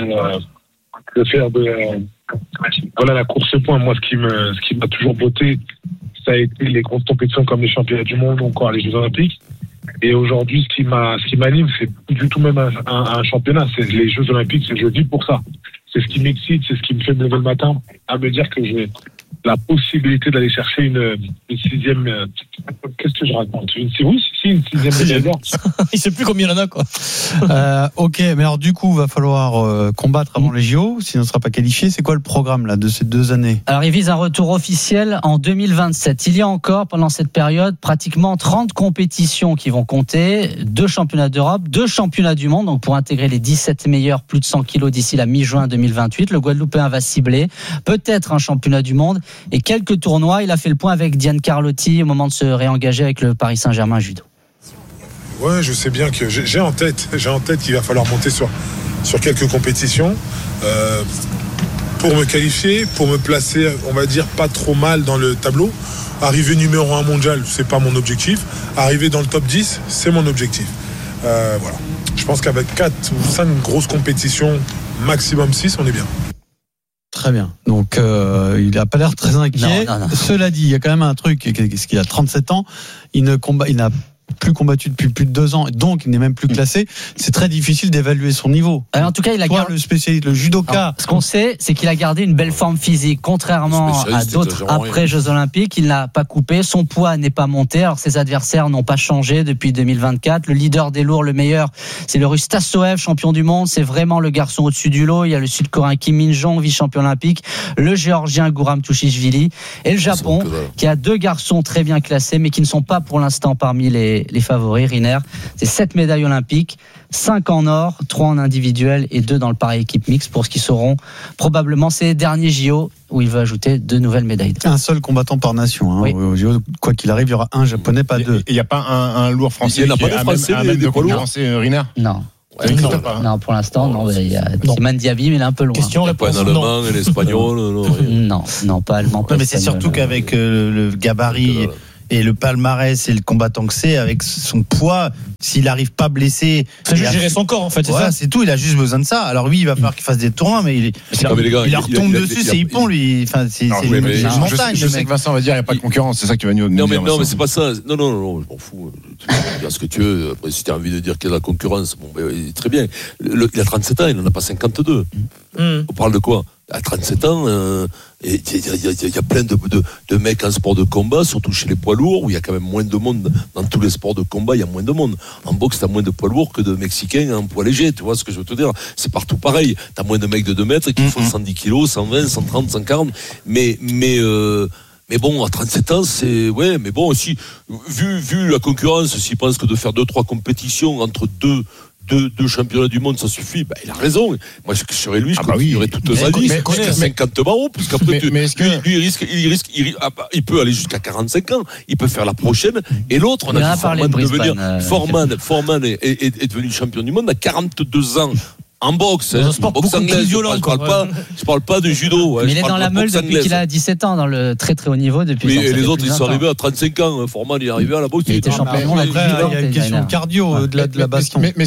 voilà, la course point. Moi, ce qui m'a toujours botté, ça a été les grosses compétitions comme les championnats du monde ou encore les Jeux Olympiques. Et aujourd'hui, ce qui m'anime, c'est plus du tout même un championnat. C'est les Jeux Olympiques, je vis pour ça. C'est ce qui m'excite, c'est ce qui me fait me lever le matin à me dire que j'ai la possibilité d'aller chercher une 6e. Qu'est-ce que je raconte ? Une 6e médaille d'or. Il sait plus combien il en a, quoi. Ok, mais alors du coup, il va falloir combattre avant les JO, sinon on ne sera pas qualifié. C'est quoi le programme là de ces 2 années ? Alors, il vise un retour officiel en 2027. Il y a encore, pendant cette période, pratiquement 30 compétitions qui vont compter. 2 championnats d'Europe, 2 championnats du monde, donc pour intégrer les 17 meilleurs, plus de 100 kilos d'ici la mi-juin 2028. Le Guadeloupéen va cibler peut-être un championnat du monde et quelques tournois. Il a fait le point avec Diane Carlotti au moment de se réengager avec le Paris Saint-Germain judo. Ouais, je sais bien que j'ai en tête qu'il va falloir monter sur quelques compétitions pour me qualifier, pour me placer, on va dire, pas trop mal dans le tableau. Arriver numéro 1 mondial, c'est pas mon objectif. Arriver dans le top 10, c'est mon objectif. Voilà. Je pense qu'avec 4 ou 5 grosses compétitions, maximum 6, on est bien. très bien. Donc, il n'a pas l'air très inquiet. Non. Cela dit, il y a quand même un truc, c'est qu'il a 37 ans. Il n'a plus combattu depuis plus de 2 ans, donc il n'est même plus classé. C'est très difficile d'évaluer son niveau. En tout cas, il a gardé le spécialiste, le judoka. Ce qu'on sait, c'est qu'il a gardé une belle forme physique, contrairement à d'autres après Jeux Olympiques. Il n'a pas coupé, son poids n'est pas monté. Alors ses adversaires n'ont pas changé depuis 2024. Le leader des lourds, le meilleur, c'est le Russe Tassoev, champion du monde. C'est vraiment le garçon au-dessus du lot. Il y a le Sud-Coréen Kim Min-jong, vice-champion olympique, le Géorgien Guram Tushishvili et le Japon, qui a 2 garçons très bien classés, mais qui ne sont pas pour l'instant parmi les favoris. Riner, c'est 7 médailles olympiques, 5 en or, 3 en individuel et 2 dans le pareil équipe mixte pour ce qui seront probablement ses derniers JO où il va ajouter 2 nouvelles médailles. Un seul combattant par nation. Oui. Quoi qu'il arrive, il y aura un japonais, pas 2. Et il n'y a pas un lourd français qui est à même de concurrencer Riner? Non. Non, pour l'instant, non. Il y a Siman Diaby, mais il est un peu loin. Pas un allemand, un espagnol. Non, pas allemand. Mais c'est surtout qu'avec le gabarit et le palmarès et le combattant que c'est, avec son poids, s'il n'arrive pas blessé, c'est juste gérer son corps en fait, c'est ça. C'est tout, il a juste besoin de ça. Alors oui, il va falloir qu'il fasse des tournois, mais il retombe dessus, c'est hippon lui. Enfin, c'est une montagne. Je sais que Vincent va dire il n'y a pas de concurrence, c'est ça que tu vas nous dire. Non, mais c'est pas ça. Non, je m'en fous. Tu peux dire ce que tu veux. Après, si tu as envie de dire qu'il y a de la concurrence, très bien. Il a 37 ans, il n'en a pas 52. On parle de quoi? À 37 ans, il y a plein de mecs en sport de combat, surtout chez les poids lourds, où il y a quand même moins de monde. Dans tous les sports de combat, il y a moins de monde. En boxe, t'as moins de poids lourds que de Mexicains en poids léger, tu vois ce que je veux te dire. C'est partout pareil. T'as moins de mecs de 2 mètres qui font 110 kilos, 120, 130, 140. Mais bon, à 37 ans, c'est... Ouais, mais bon, aussi, vu la concurrence, s'il pense que de faire 2-3 compétitions entre deux championnats du monde, ça suffit. Il a raison. Moi, je serais lui, je continuerais toute ma vie jusqu'à 50 barreaux, puisqu'après, lui, il peut aller jusqu'à 45 ans. Il peut faire la prochaine. Et l'autre, on a vu Foreman devenir... Foreman est devenu champion du monde à 42 ans. En boxe, en boxe anglaise, je parle pas de judo. Mais il est dans la meule depuis qu'il a 17 ans, dans le très très haut niveau. Depuis et les autres, ils sont arrivés à 35 ans. Foreman, il est arrivé à la boxe. Il était champion. Il y a une question de cardio au-delà de la baston. Mais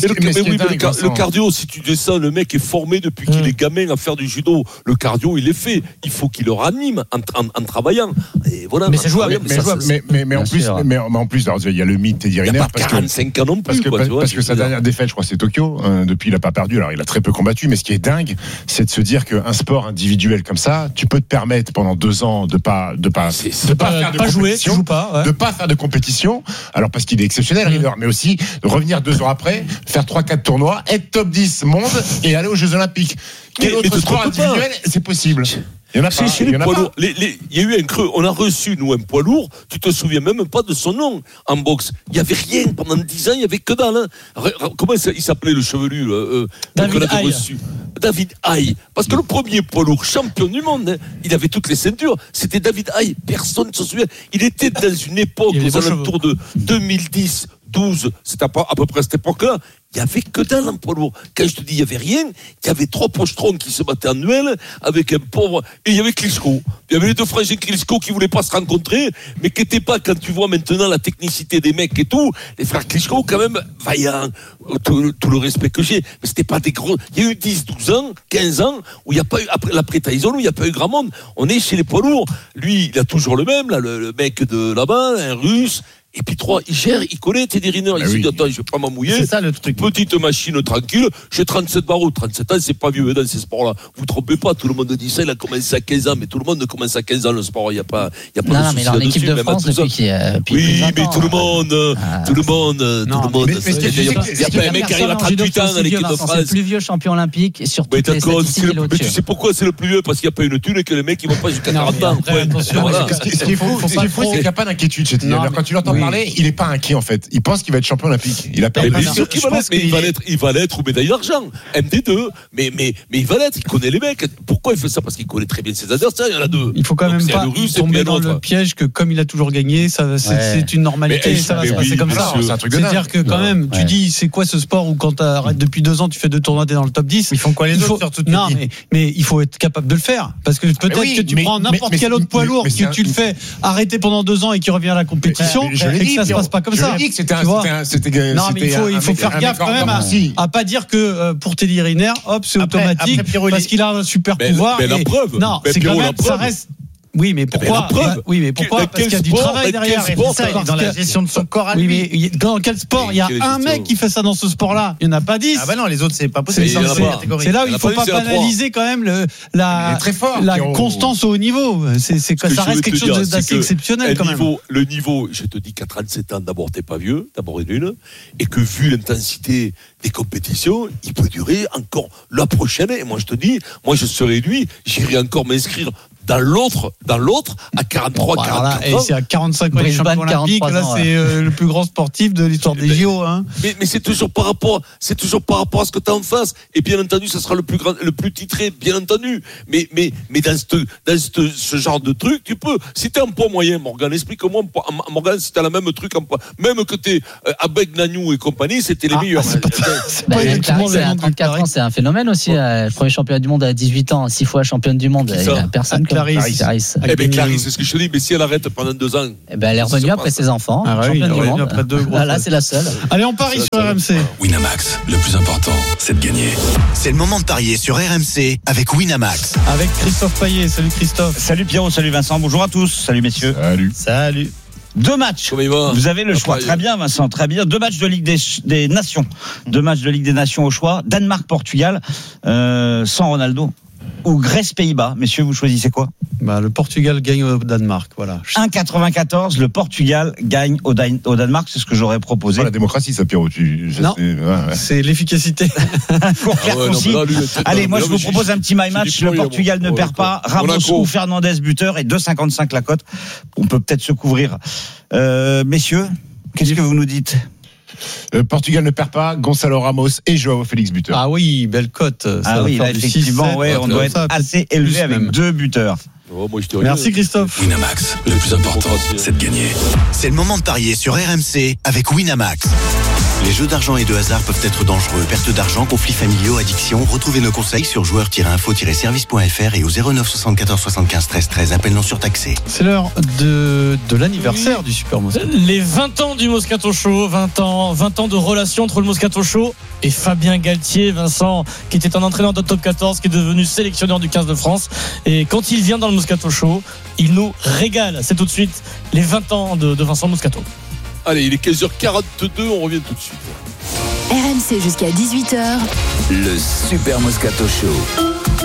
le cardio, si tu descends, le mec est formé depuis qu'il est gamin à faire du judo. Le cardio, il est fait. Il faut qu'il le ranime en travaillant. Et voilà. Mais c'est jouable. Mais en plus, il y a le mythe Teddy Riner. Il n'y a pas 45 ans non plus. Parce que sa dernière défaite, je crois, c'est Tokyo. Depuis, il n'a pas perdu. Alors, il a très peu combattu, mais ce qui est dingue, c'est de se dire qu'un sport individuel comme ça, tu peux te permettre pendant 2 ans de pas faire de compétition, de pas faire de compétition. Alors parce qu'il est exceptionnel, River, mais aussi de revenir 2 ans après, faire 3-4 tournois, être top 10 monde et aller aux Jeux Olympiques. Quel autre sport individuel, c'est possible? Il y en a pas. Chez les poids lourds, il y a eu un creux. On a reçu, nous, un poids lourd. Tu te souviens même pas de son nom en boxe. Il n'y avait rien. Pendant 10 ans, il n'y avait que dalle. Comment il s'appelait le chevelu David Haye. David Haye. Parce que le premier poids lourd champion du monde, il avait toutes les ceintures. C'était David Haye. Personne ne se souvient. Il était dans une époque, aux alentours de 2010. 12, c'était à peu près à cette époque-là, il n'y avait que dalle en poids lourd. Quand je te dis il n'y avait rien, il y avait 3 pochetrons qui se battaient en duel avec un pauvre, et il y avait Klitschko. Il y avait les 2 frangins Klitschko qui ne voulaient pas se rencontrer, mais qui n'étaient pas, quand tu vois maintenant la technicité des mecs et tout, les frères Klitschko quand même vaillants, tout le respect que j'ai, mais c'était pas des gros. Il y a eu 10, 12 ans, 15 ans, où il n'y a pas eu, après l'après Tyson, où il n'y a pas eu grand monde. On est chez les poids lourds. Lui, il a toujours le même, là, le mec de là-bas, un russe. Et puis 3, il gère, il connaît Teddy Riner. Il se dit, attends, je vais pas m'amouiller. C'est ça le truc. Petite machine tranquille. J'ai 37 barreaux. 37 ans, c'est pas vieux dans ces sports-là. Vous trompez pas, tout le monde dit ça. Il a commencé à 15 ans, mais tout le monde ne commence à 15 ans le sport. Il n'y a pas de non, mais il est en équipe de France depuis qu'il oui, mais tout le monde. Il y a pas un mec qui arrive à 38 ans dans l'équipe de France. C'est le plus vieux champion olympique sur toutes les statistiques. Mais tu sais pourquoi c'est le plus vieux? Parce qu'il n'y a pas une thune et que les mecs, ils vont pas jusqu'à 40 ans. Ce qui est fou, c'est qu'il n'y a pas d'inquiétude chez Teddy Riner. Quand tu l'entends parler, il n'est pas inquiet en fait. Il pense qu'il va être champion olympique. Il a perdu. Bien sûr qu'il va l'être, mais il va l'être ou médaille d'argent. MD2. Mais il va l'être. Il connaît les mecs. Pourquoi il fait ça? Parce qu'il connaît très bien ses adversaires. Il y en a 2. Il faut quand même pas tomber dans le piège que comme il a toujours gagné, c'est une normalité. Ça va se passer comme ça. C'est-à-dire que quand même, tu dis c'est quoi ce sport où quand tu arrêtes depuis 2 ans, tu fais 2 tournois dans le top 10. Ils font quoi les autres sur toute non, mais il faut être capable de le faire. Parce que peut-être que tu prends n'importe quel autre poids lourd que tu le fais arrêter pendant 2 ans et qui revient à la compétition. et que ça se passe pas comme ça. Je dis que c'était non, mais il faut faire gaffe quand même à pas dire que pour Teddy Riner, hop, c'est automatique parce qu'il a un super pouvoir. Mais la preuve. Non, c'est quand même, ça reste. Oui, mais pourquoi parce qu'il y a du travail derrière. Dans la gestion de son corps à lui. Oui, mais dans quel sport il y a un mec qui fait ça dans ce sport-là? Il n'y en a pas 10. Ah bah non, les autres, c'est pas possible. C'est là où il ne faut pas banaliser quand même la constance au haut niveau. Ça reste quelque chose d'assez exceptionnel quand même. Le niveau, je te dis qu'à 37 ans, d'abord, t'es pas vieux, d'abord une, et que vu l'intensité des compétitions, il peut durer encore la prochaine. Et moi, je te dis, je serais lui, j'irai encore m'inscrire dans l'autre à 43, 44 ans. Et c'est à 45 ans les champions olympiques. Là, c'est le plus grand sportif de l'histoire des JO. Hein. Mais c'est toujours par rapport à ce que tu as en face. Et bien entendu, ça sera le plus titré, bien entendu. Mais dans ce genre de truc, tu peux. Si t'es en poids moyen, Morgane, explique-moi, Morgane, si t'as la même truc en poids, même que t'es avec Nagnou et compagnie, c'était les meilleurs. Clarisse, à 34 ans, c'est un phénomène aussi. Premier championnat du monde à 18 ans, 6 fois championne du monde. Il n'y a personne comme Clarisse. Clarisse, c'est ce que je te dis, mais si elle arrête pendant 2 ans. Elle est revenue après ses enfants. Championne du monde. Là, c'est la seule. Allez, on parie sur RMC. Winamax, le plus important, c'est de gagner. C'est le moment de parier sur RMC avec Winamax. Avec Christophe Payet. Salut Christophe. Salut Pierrot, salut Vincent. Bonjour à tous. Salut messieurs. Salut. 2 matchs. Vous avez le choix. Très bien, Vincent, très bien. 2 matchs de Ligue des Nations. 2 matchs de Ligue des Nations au choix. Danemark-Portugal, sans Ronaldo. Ou Grèce-Pays-Bas. Messieurs, vous choisissez quoi? Le Portugal gagne au Danemark. Voilà. 1,94. Le Portugal gagne au Danemark. C'est ce que j'aurais proposé. C'est pas la démocratie, ça, Pierrot. Non, c'est l'efficacité. Pour faire concis. Allez, moi, je vous propose un petit my match. Le Portugal ne perd pas. Ramos ou Fernandez buteur et 2,55 la cote. On peut peut-être se couvrir. Messieurs, qu'est-ce que vous nous dites? Portugal ne perd pas, Gonçalo Ramos et Joao Félix buteur. Ah oui, belle cote. Ah oui, là, effectivement, on doit être assez élevé avec 2 buteurs. Merci Christophe. Winamax, le plus important, c'est de gagner. C'est le moment de parier sur RMC avec Winamax. Les jeux d'argent et de hasard peuvent être dangereux. Perte d'argent, conflits familiaux, addiction. Retrouvez nos conseils sur joueurs-info-service.fr et au 09 74 75 13 13. Appel non surtaxé. C'est l'heure de l'anniversaire du Super Moscato. Les 20 ans du Moscato Show, 20 ans de relation entre le Moscato Show et Fabien Galtier, Vincent, qui était un entraîneur de top 14, qui est devenu sélectionneur du 15 de France. Et quand il vient dans le Moscato Show, il nous régale. C'est tout de suite les 20 ans de Vincent Moscato. Allez, il est 15h42, on revient tout de suite. RMC jusqu'à 18h. Le Super Moscato Show.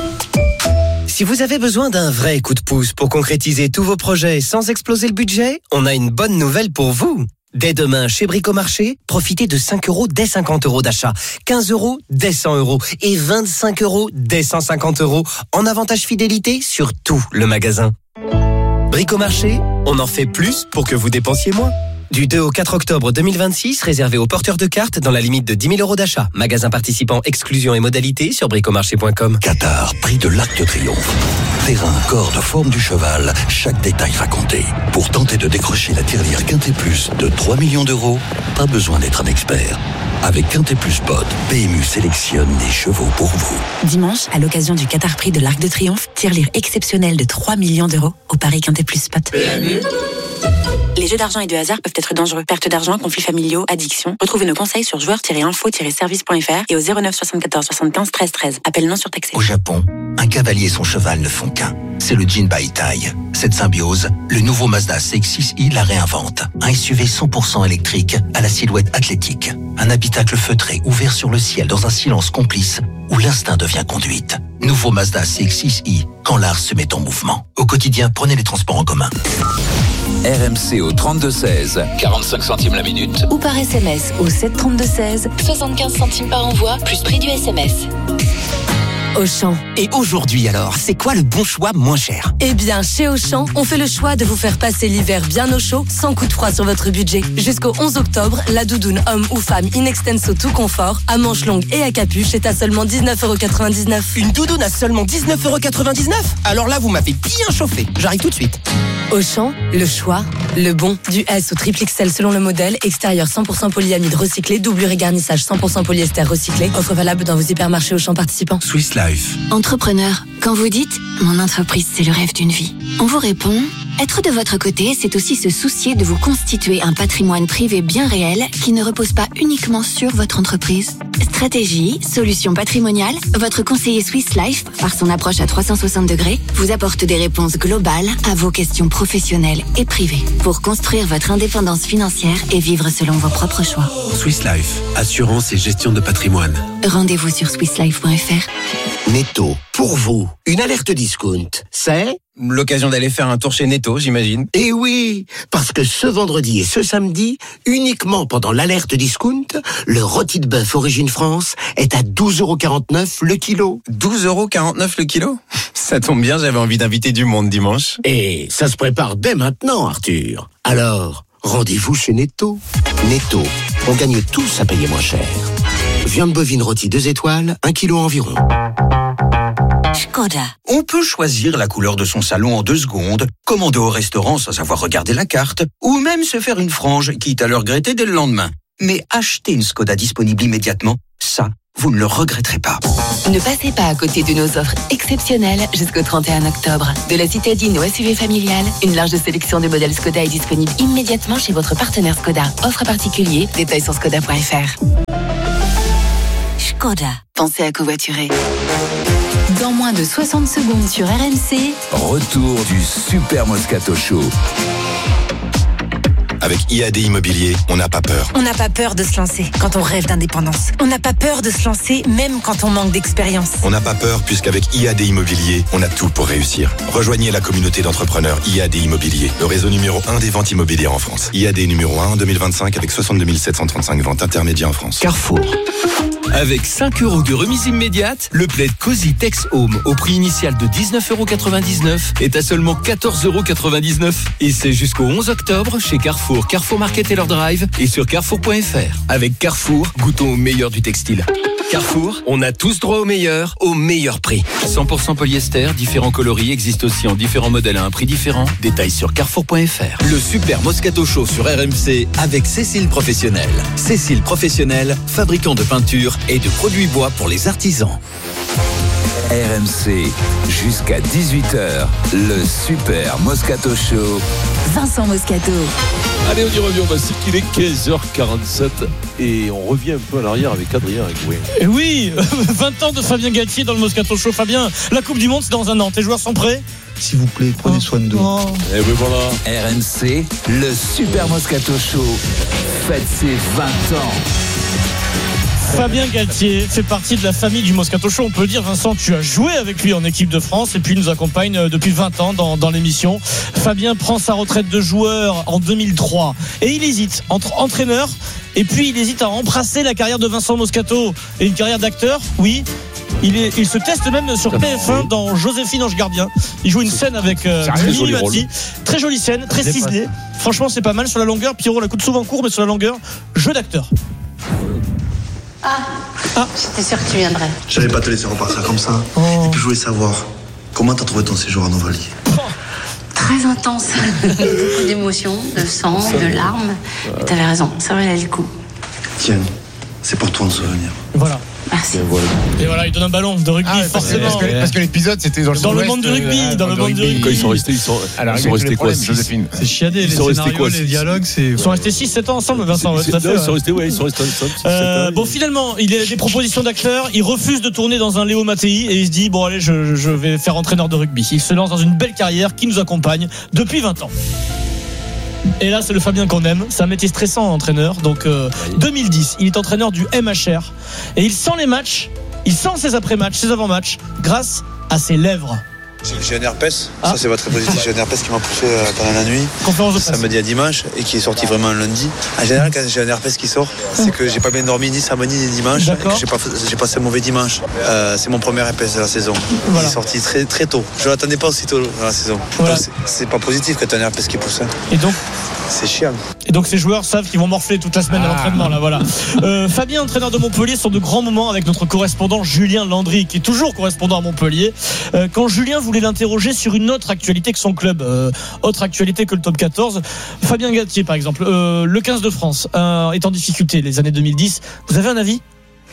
Si vous avez besoin d'un vrai coup de pouce pour concrétiser tous vos projets sans exploser le budget, on a une bonne nouvelle pour vous. Dès demain, chez Bricomarché, profitez de 5 € dès 50 € d'achat, 15 € dès 100 € et 25 € dès 150 € en avantage fidélité sur tout le magasin. Bricomarché, on en fait plus pour que vous dépensiez moins. Du 2 au 4 octobre 2026, réservé aux porteurs de cartes dans la limite de 10 000 € d'achat. Magasin participant, exclusion et modalités sur bricomarché.com. Qatar, prix de l'Arc de Triomphe. Terrain, corde, forme du cheval, chaque détail va compter. Pour tenter de décrocher la tirelire Quintet Plus de 3 millions d'euros, pas besoin d'être un expert. Avec Quintet Plus Pod, PMU sélectionne des chevaux pour vous. Dimanche, à l'occasion du Qatar Prix de l'Arc de Triomphe, tirelire exceptionnelle de 3 millions d'euros au Paris Quintet Plus Pod. PMU. Les jeux d'argent et de hasard peuvent être dangereux. Perte d'argent, conflits familiaux, addiction. Retrouvez nos conseils sur joueurs-info-service.fr et au 09 74 75 13 13. Appel non surtaxé. Au Japon, un cavalier et son cheval ne font qu'un. C'est le Jin Baitai. Cette symbiose, le nouveau Mazda CX-6i la réinvente. Un SUV 100% électrique à la silhouette athlétique. Un habitacle feutré ouvert sur le ciel dans un silence complice où l'instinct devient conduite. Nouveau Mazda CX-6i, quand l'art se met en mouvement. Au quotidien, prenez les transports en commun. RMC au 32-16, 45 centimes la minute. Ou par SMS au 732-16, 75 centimes par envoi, plus prix du SMS. Auchan. Et aujourd'hui alors, c'est quoi le bon choix moins cher? Eh bien, chez Auchan, on fait le choix de vous faire passer l'hiver bien au chaud, sans coup de froid sur votre budget. Jusqu'au 11 octobre, la doudoune homme ou femme in extenso tout confort, à manches longues et à capuche est à seulement 19,99 €. Une doudoune à seulement 19,99 €? Alors là, vous m'avez bien chauffé. J'arrive tout de suite. Auchan, le choix, le bon. Du S au triple XL selon le modèle, extérieur 100% polyamide recyclé, doublure et garnissage 100% polyester recyclé. Offre valable dans vos hypermarchés Auchan participants. Swiss Life. Entrepreneur, quand vous dites « Mon entreprise, c'est le rêve d'une vie », on vous répond Être de votre côté, c'est aussi se soucier de vous constituer un patrimoine privé bien réel qui ne repose pas uniquement sur votre entreprise. Stratégie, solutions patrimoniales, votre conseiller Swiss Life, par son approche à 360 degrés, vous apporte des réponses globales à vos questions professionnelles et privées pour construire votre indépendance financière et vivre selon vos propres choix. Swiss Life, assurance et gestion de patrimoine. Rendez-vous sur swisslife.fr. Netto, pour vous, une alerte discount, c'est l'occasion d'aller faire un tour chez Netto, j'imagine. Eh oui, parce que ce vendredi et ce samedi, uniquement pendant l'alerte discount, le rôti de bœuf Origine France est à 12,49€ le kilo. 12,49€ le kilo ? Ça tombe bien, j'avais envie d'inviter du monde dimanche. Et ça se prépare dès maintenant, Arthur. Alors, rendez-vous chez Netto. Netto, on gagne tous à payer moins cher. Viande bovine rôtie 2 étoiles, 1 kilo environ. Škoda. On peut choisir la couleur de son salon en 2 secondes, commander au restaurant sans avoir regardé la carte, ou même se faire une frange, quitte à le regretter dès le lendemain. Mais acheter une Škoda disponible immédiatement, ça, vous ne le regretterez pas. Ne passez pas à côté de nos offres exceptionnelles jusqu'au 31 octobre. De la citadine au SUV familial, une large sélection de modèles Škoda est disponible immédiatement chez votre partenaire Škoda. Offre particulier, détails sur škoda.fr. Škoda. Pensez à covoiturer. Dans moins de 60 secondes sur RMC. Retour du Super Moscato Show. Avec IAD Immobilier, on n'a pas peur. On n'a pas peur de se lancer quand on rêve d'indépendance. On n'a pas peur de se lancer même quand on manque d'expérience. On n'a pas peur puisqu'avec IAD Immobilier, on a tout pour réussir. Rejoignez la communauté d'entrepreneurs IAD Immobilier, le réseau numéro 1 des ventes immobilières en France. IAD numéro 1 en 2025 avec 62 735 ventes intermédiaires en France. Carrefour. Avec 5 € de remise immédiate, le plaid Cozy Tex Home au prix initial de 19,99€ est à seulement 14,99€. Et c'est jusqu'au 11 octobre chez Carrefour, Carrefour Market et leur drive et sur carrefour.fr. Avec Carrefour, goûtons au meilleur du textile. Carrefour, on a tous droit au meilleur prix. 100% polyester, différents coloris existent aussi en différents modèles à un prix différent. Détails sur carrefour.fr. Le Super Moscato Show sur RMC avec Cécile Professionnel. Cécile Professionnel, fabricant de peinture et de produits bois pour les artisans. RMC, jusqu'à 18h, le Super Moscato Show. Vincent Moscato. Allez, on y revient, on va dire qu'il est 15h47 et on revient un peu à l'arrière avec Adrien Egouin. Et oui, 20 ans de Fabien Galtier dans le Moscato Show. Fabien, la Coupe du Monde, c'est dans un an. Tes joueurs sont prêts ? S'il vous plaît, prenez soin d'eux. Et oui, voilà. RMC, le Super Moscato Show. Faites ses 20 ans. Fabien Galtier fait partie de la famille du Moscato Show. On peut le dire, Vincent, tu as joué avec lui en équipe de France et puis il nous accompagne depuis 20 ans dans l'émission. Fabien prend sa retraite de joueur en 2003 et il hésite entre entraîneur et puis il hésite à embrasser la carrière de Vincent Moscato et une carrière d'acteur. Oui. Il se teste même sur TF1 dans Joséphine Ange Gardien. Il joue une scène avec Mimi Mati. Très jolie scène, très ciselée. Franchement, c'est pas mal sur la longueur. Pierrot la coûte souvent court, mais sur la longueur, jeu d'acteur. Ah, j'étais sûr que tu viendrais. Je n'allais pas te laisser repartir comme ça. Et puis je voulais savoir, comment t'as trouvé ton séjour en Ovalie ? Très intense. Beaucoup d'émotions, de sang, de larmes. Mais t'avais raison, ça valait le coup. Tiens, c'est pour toi un souvenir. Voilà. Merci. Et voilà, il donne un ballon de rugby, forcément. Parce que l'épisode, c'était dans le monde du rugby. Dans le monde du rugby. Quand ils sont restés quoi, Joséphine ? C'est chiadé, les scénarios, les dialogues, ils sont restés 6-7 ans ensemble, Vincent. Ils sont restés ensemble. Bon, finalement, il a des propositions d'acteurs. Il refuse de tourner dans un Léo Mattei et il se dit, bon, allez, je vais faire entraîneur de rugby. Il se lance dans une belle carrière qui nous accompagne depuis 20 ans. Et là, c'est le Fabien qu'on aime. C'est un métier stressant, entraîneur. Donc, 2010, il est entraîneur du MHR. Et il sent les matchs, il sent ses après-matchs, ses avant-matchs, grâce à ses lèvres. J'ai un herpès, ça c'est pas très positif. J'ai un herpès qui m'a poussé pendant la nuit, samedi à dimanche, et qui est sorti vraiment un lundi. En général, quand j'ai un herpès qui sort, c'est que j'ai pas bien dormi ni samedi ni dimanche, et que j'ai passé un mauvais dimanche. C'est mon premier herpès de la saison. Il est sorti très, très tôt. Je l'attendais pas aussitôt dans la saison. Voilà. Donc, c'est pas positif quand t'as un herpès qui pousse. Et donc c'est chiant. Et donc ces joueurs savent qu'ils vont morfler toute la semaine à l'entraînement là, voilà. Fabien, entraîneur de Montpellier, sont de grands moments avec notre correspondant Julien Landry, qui est toujours correspondant à Montpellier. Quand Julien voulait l'interroger sur une autre actualité que son club, autre actualité que le top 14, Fabien Galtier par exemple, le 15 de France est en difficulté les années 2010. Vous avez un avis ?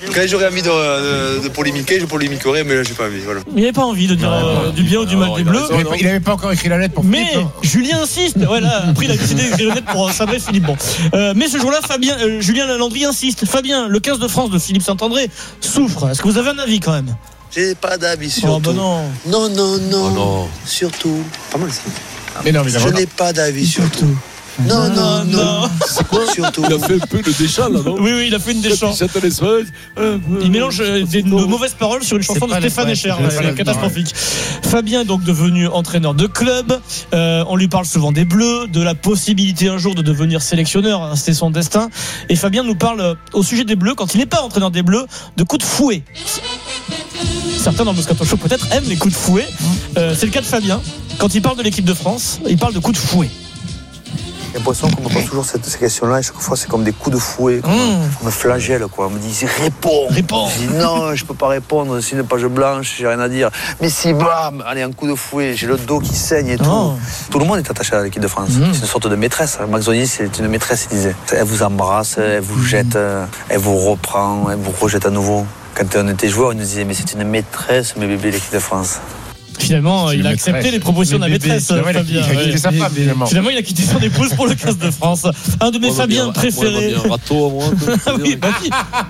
Quand j'aurais envie de polémiquer, je polémiquerai, mais là, j'ai pas envie. Voilà. Il n'avait pas envie de dire du bien ou du mal des Bleus. Il n'avait pas encore écrit la lettre pour Philippe. Mais Julien insiste. Voilà, après, il a décidé d'écrire la lettre pour sabrer Philippe. Bon. Mais ce jour-là, Julien Lalandry insiste. Fabien, le 15 de France de Philippe Saint-André souffre. Est-ce que vous avez un avis quand même? J'ai pas d'avis sur tout. Non. Non. Surtout. Pas mal ça. Mais non, je n'ai pas d'avis sur tout. Non. C'est quoi? Surtout. Il a fait un peu le Deschamps là, non? Oui, il a fait une Deschamps. Il mélange de mauvaises paroles sur une chanson de Stéphane Echer. C'est catastrophique. Fabien est donc devenu entraîneur de club. On lui parle souvent des Bleus, de la possibilité un jour de devenir sélectionneur. C'est son destin. Et Fabien nous parle au sujet des Bleus, quand il n'est pas entraîneur des Bleus, de coups de fouet. Certains dans le Moscato Show peut-être aiment les coups de fouet. C'est le cas de Fabien. Quand il parle de l'équipe de France, il parle de coups de fouet. J'ai l'impression qu'on me pose toujours ces questions-là et chaque fois c'est comme des coups de fouet, on me flagelle quoi. On me dit réponds. Je dis non, je peux pas répondre, c'est une page blanche, j'ai rien à dire. Mais si bam, allez un coup de fouet, j'ai le dos qui saigne et tout. Tout le monde est attaché à l'équipe de France. C'est une sorte de maîtresse. Maxoni c'est une maîtresse, il disait. Elle vous embrasse, elle vous jette, elle vous reprend, elle vous rejette à nouveau. Quand on était joueur, il nous disait mais c'est une maîtresse, mes bébés, l'équipe de France. Finalement, il a accepté les propositions de la maîtresse. Fabien. Il a quitté sa femme, finalement, il a quitté son épouse pour le 15 de France. Un de mes Fabiens préférés. Un râteau à moi. Oui,